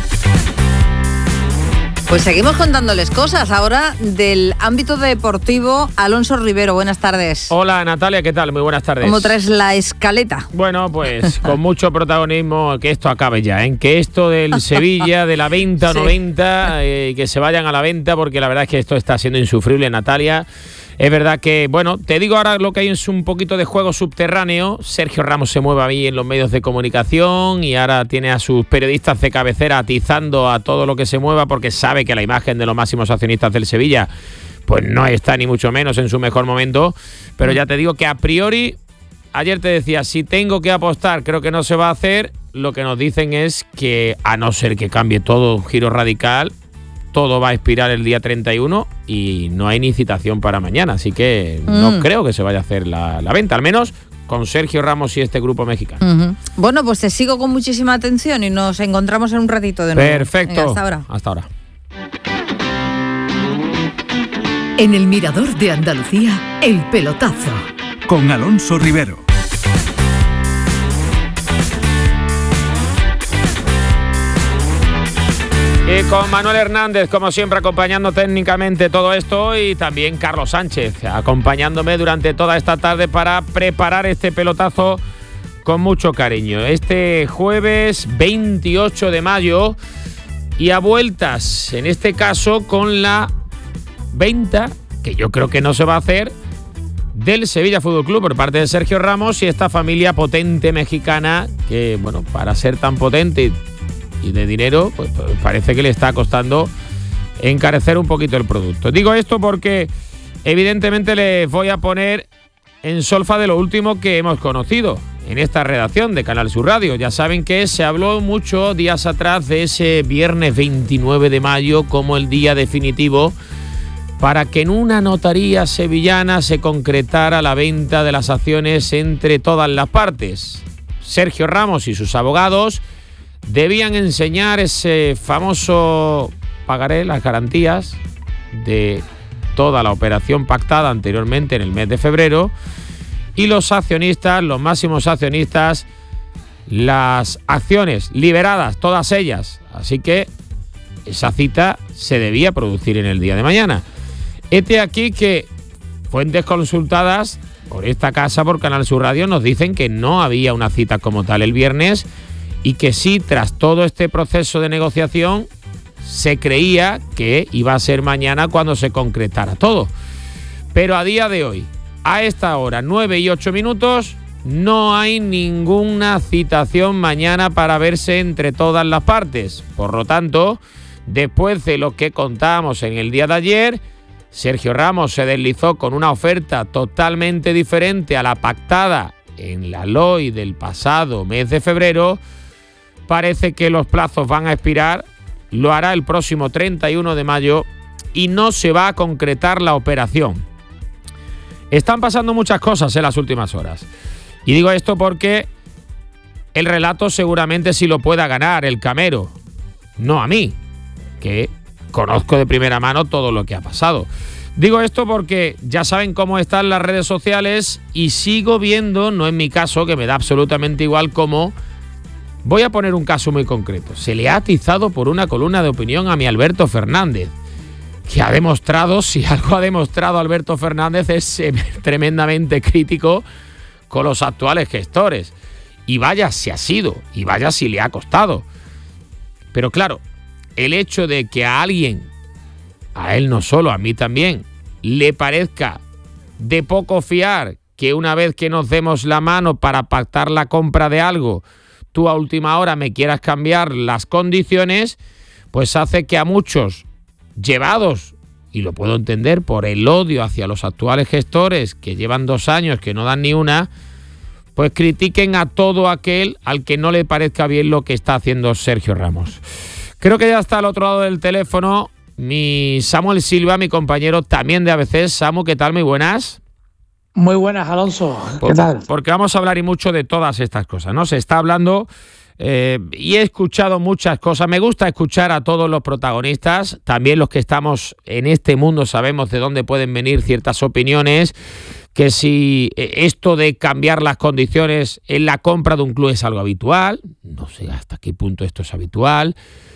Pues seguimos contándoles cosas ahora del ámbito deportivo. Alonso Rivero, buenas tardes. Hola Natalia, ¿qué tal? Muy buenas tardes. ¿Cómo traes la escaleta? Bueno, pues con mucho protagonismo, que esto acabe ya, ¿eh? Que esto del Sevilla, de la venta o sí. no venta, eh, que se vayan a la venta, porque la verdad es que esto está siendo insufrible, Natalia. Es verdad que, bueno, te digo ahora lo que hay es un poquito de juego subterráneo. Sergio Ramos se mueve ahí en los medios de comunicación y ahora tiene a sus periodistas de cabecera atizando a todo lo que se mueva porque sabe que la imagen de los máximos accionistas del Sevilla pues no está ni mucho menos en su mejor momento. Pero ya te digo que a priori, ayer te decía, si tengo que apostar, creo que no se va a hacer. Lo que nos dicen es que, a no ser que cambie todo, un giro radical, todo va a expirar el día treinta y uno y no hay ni citación para mañana, así que mm. no creo que se vaya a hacer la, la venta, al menos con Sergio Ramos y este grupo mexicano. Uh-huh. Bueno, pues te sigo con muchísima atención y nos encontramos en un ratito de nuevo. Perfecto. Venga, hasta ahora. Hasta ahora. En el Mirador de Andalucía, El Pelotazo. Con Alonso Rivero. Y con Manuel Hernández, como siempre, acompañando técnicamente todo esto, y también Carlos Sánchez, acompañándome durante toda esta tarde para preparar este pelotazo con mucho cariño. Este jueves veintiocho de mayo y a vueltas, en este caso con la venta, que yo creo que no se va a hacer, del Sevilla Fútbol Club por parte de Sergio Ramos y esta familia potente mexicana que, bueno, para ser tan potente y de dinero, pues, pues parece que le está costando encarecer un poquito el producto. Digo esto porque evidentemente les voy a poner en solfa de lo último que hemos conocido en esta redacción de Canal Sur Radio. Ya saben que se habló mucho días atrás de ese viernes veintinueve de mayo como el día definitivo para que en una notaría sevillana se concretara la venta de las acciones entre todas las partes. Sergio Ramos y sus abogados debían enseñar ese famoso pagaré, las garantías de toda la operación pactada anteriormente en el mes de febrero, y los accionistas, los máximos accionistas, las acciones liberadas, todas ellas. Así que esa cita se debía producir en el día de mañana. Este aquí que fuentes consultadas por esta casa, por Canal Sur Radio, nos dicen que no había una cita como tal el viernes y que sí, tras todo este proceso de negociación, se creía que iba a ser mañana cuando se concretara todo. Pero a día de hoy, a esta hora, nueve y ocho minutos, no hay ninguna citación mañana para verse entre todas las partes. Por lo tanto, después de lo que contábamos en el día de ayer, Sergio Ramos se deslizó con una oferta totalmente diferente a la pactada en la L O I del pasado mes de febrero. Parece que los plazos van a expirar, lo hará el próximo treinta y uno de mayo y no se va a concretar la operación. Están pasando muchas cosas en las últimas horas. Y digo esto porque el relato seguramente sí lo pueda ganar el Camero, no a mí, que conozco de primera mano todo lo que ha pasado. Digo esto porque ya saben cómo están las redes sociales y sigo viendo, no en mi caso, que me da absolutamente igual, cómo... Voy a poner un caso muy concreto. Se le ha atizado por una columna de opinión a mi Alberto Fernández, que ha demostrado, si algo ha demostrado Alberto Fernández, es ser tremendamente crítico con los actuales gestores. Y vaya si ha sido, y vaya si le ha costado. Pero claro, el hecho de que a alguien, a él no solo, a mí también, le parezca de poco fiar que una vez que nos demos la mano para pactar la compra de algo, tú a última hora me quieras cambiar las condiciones, pues hace que a muchos, llevados, y lo puedo entender, por el odio hacia los actuales gestores que llevan dos años que no dan ni una, pues critiquen a todo aquel al que no le parezca bien lo que está haciendo Sergio Ramos. Creo que ya está al otro lado del teléfono mi Samuel Silva, mi compañero también de A B C. Samu, ¿qué tal? Muy buenas. Muy buenas, Alonso. ¿Qué Por, tal? Porque vamos a hablar y mucho de todas estas cosas, ¿no? Se está hablando eh, y he escuchado muchas cosas. Me gusta escuchar a todos los protagonistas. También los que estamos en este mundo sabemos de dónde pueden venir ciertas opiniones. Que si esto de cambiar las condiciones en la compra de un club es algo habitual. No sé hasta qué punto esto es habitual.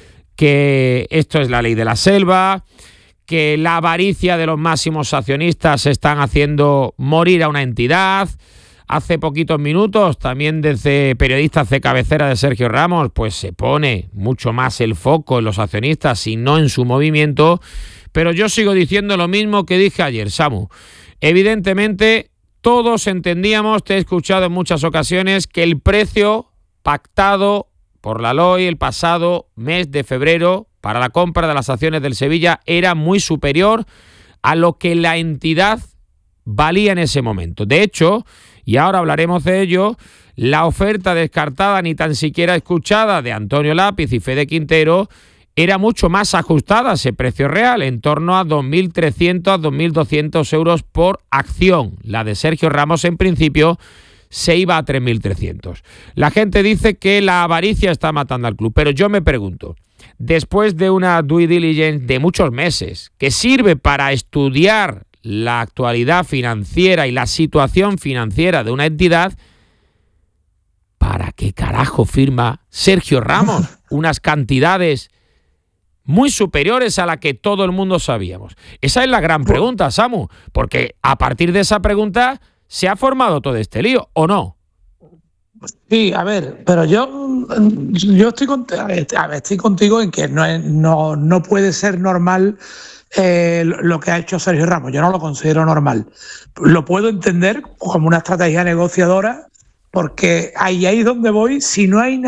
Que esto es la ley de la selva. Que la avaricia de los máximos accionistas están haciendo morir a una entidad. Hace poquitos minutos, también desde periodistas de cabecera de Sergio Ramos, pues se pone mucho más el foco en los accionistas y no en su movimiento. Pero yo sigo diciendo lo mismo que dije ayer, Samu. Evidentemente, todos entendíamos, te he escuchado en muchas ocasiones, que el precio pactado por la L O I el pasado mes de febrero para la compra de las acciones del Sevilla era muy superior a lo que la entidad valía en ese momento. De hecho, y ahora hablaremos de ello, la oferta descartada, ni tan siquiera escuchada, de Antonio Lápiz y Fede Quintero era mucho más ajustada a ese precio real, en torno a dos mil trescientos a dos mil doscientos euros por acción. La de Sergio Ramos, en principio, se iba a tres mil trescientos. La gente dice que la avaricia está matando al club, pero yo me pregunto, después de una due diligence de muchos meses, que sirve para estudiar la actualidad financiera y la situación financiera de una entidad, ¿para qué carajo firma Sergio Ramos unas cantidades muy superiores a la que todo el mundo sabíamos? Esa es la gran pregunta, Samu, porque a partir de esa pregunta se ha formado todo este lío, ¿o no? Sí, a ver, pero yo, yo estoy, cont- a ver, estoy contigo en que no, es, no, no puede ser normal eh, lo que ha hecho Sergio Ramos. Yo no lo considero normal. Lo puedo entender como una estrategia negociadora, porque ahí, ahí es donde voy. Si no hay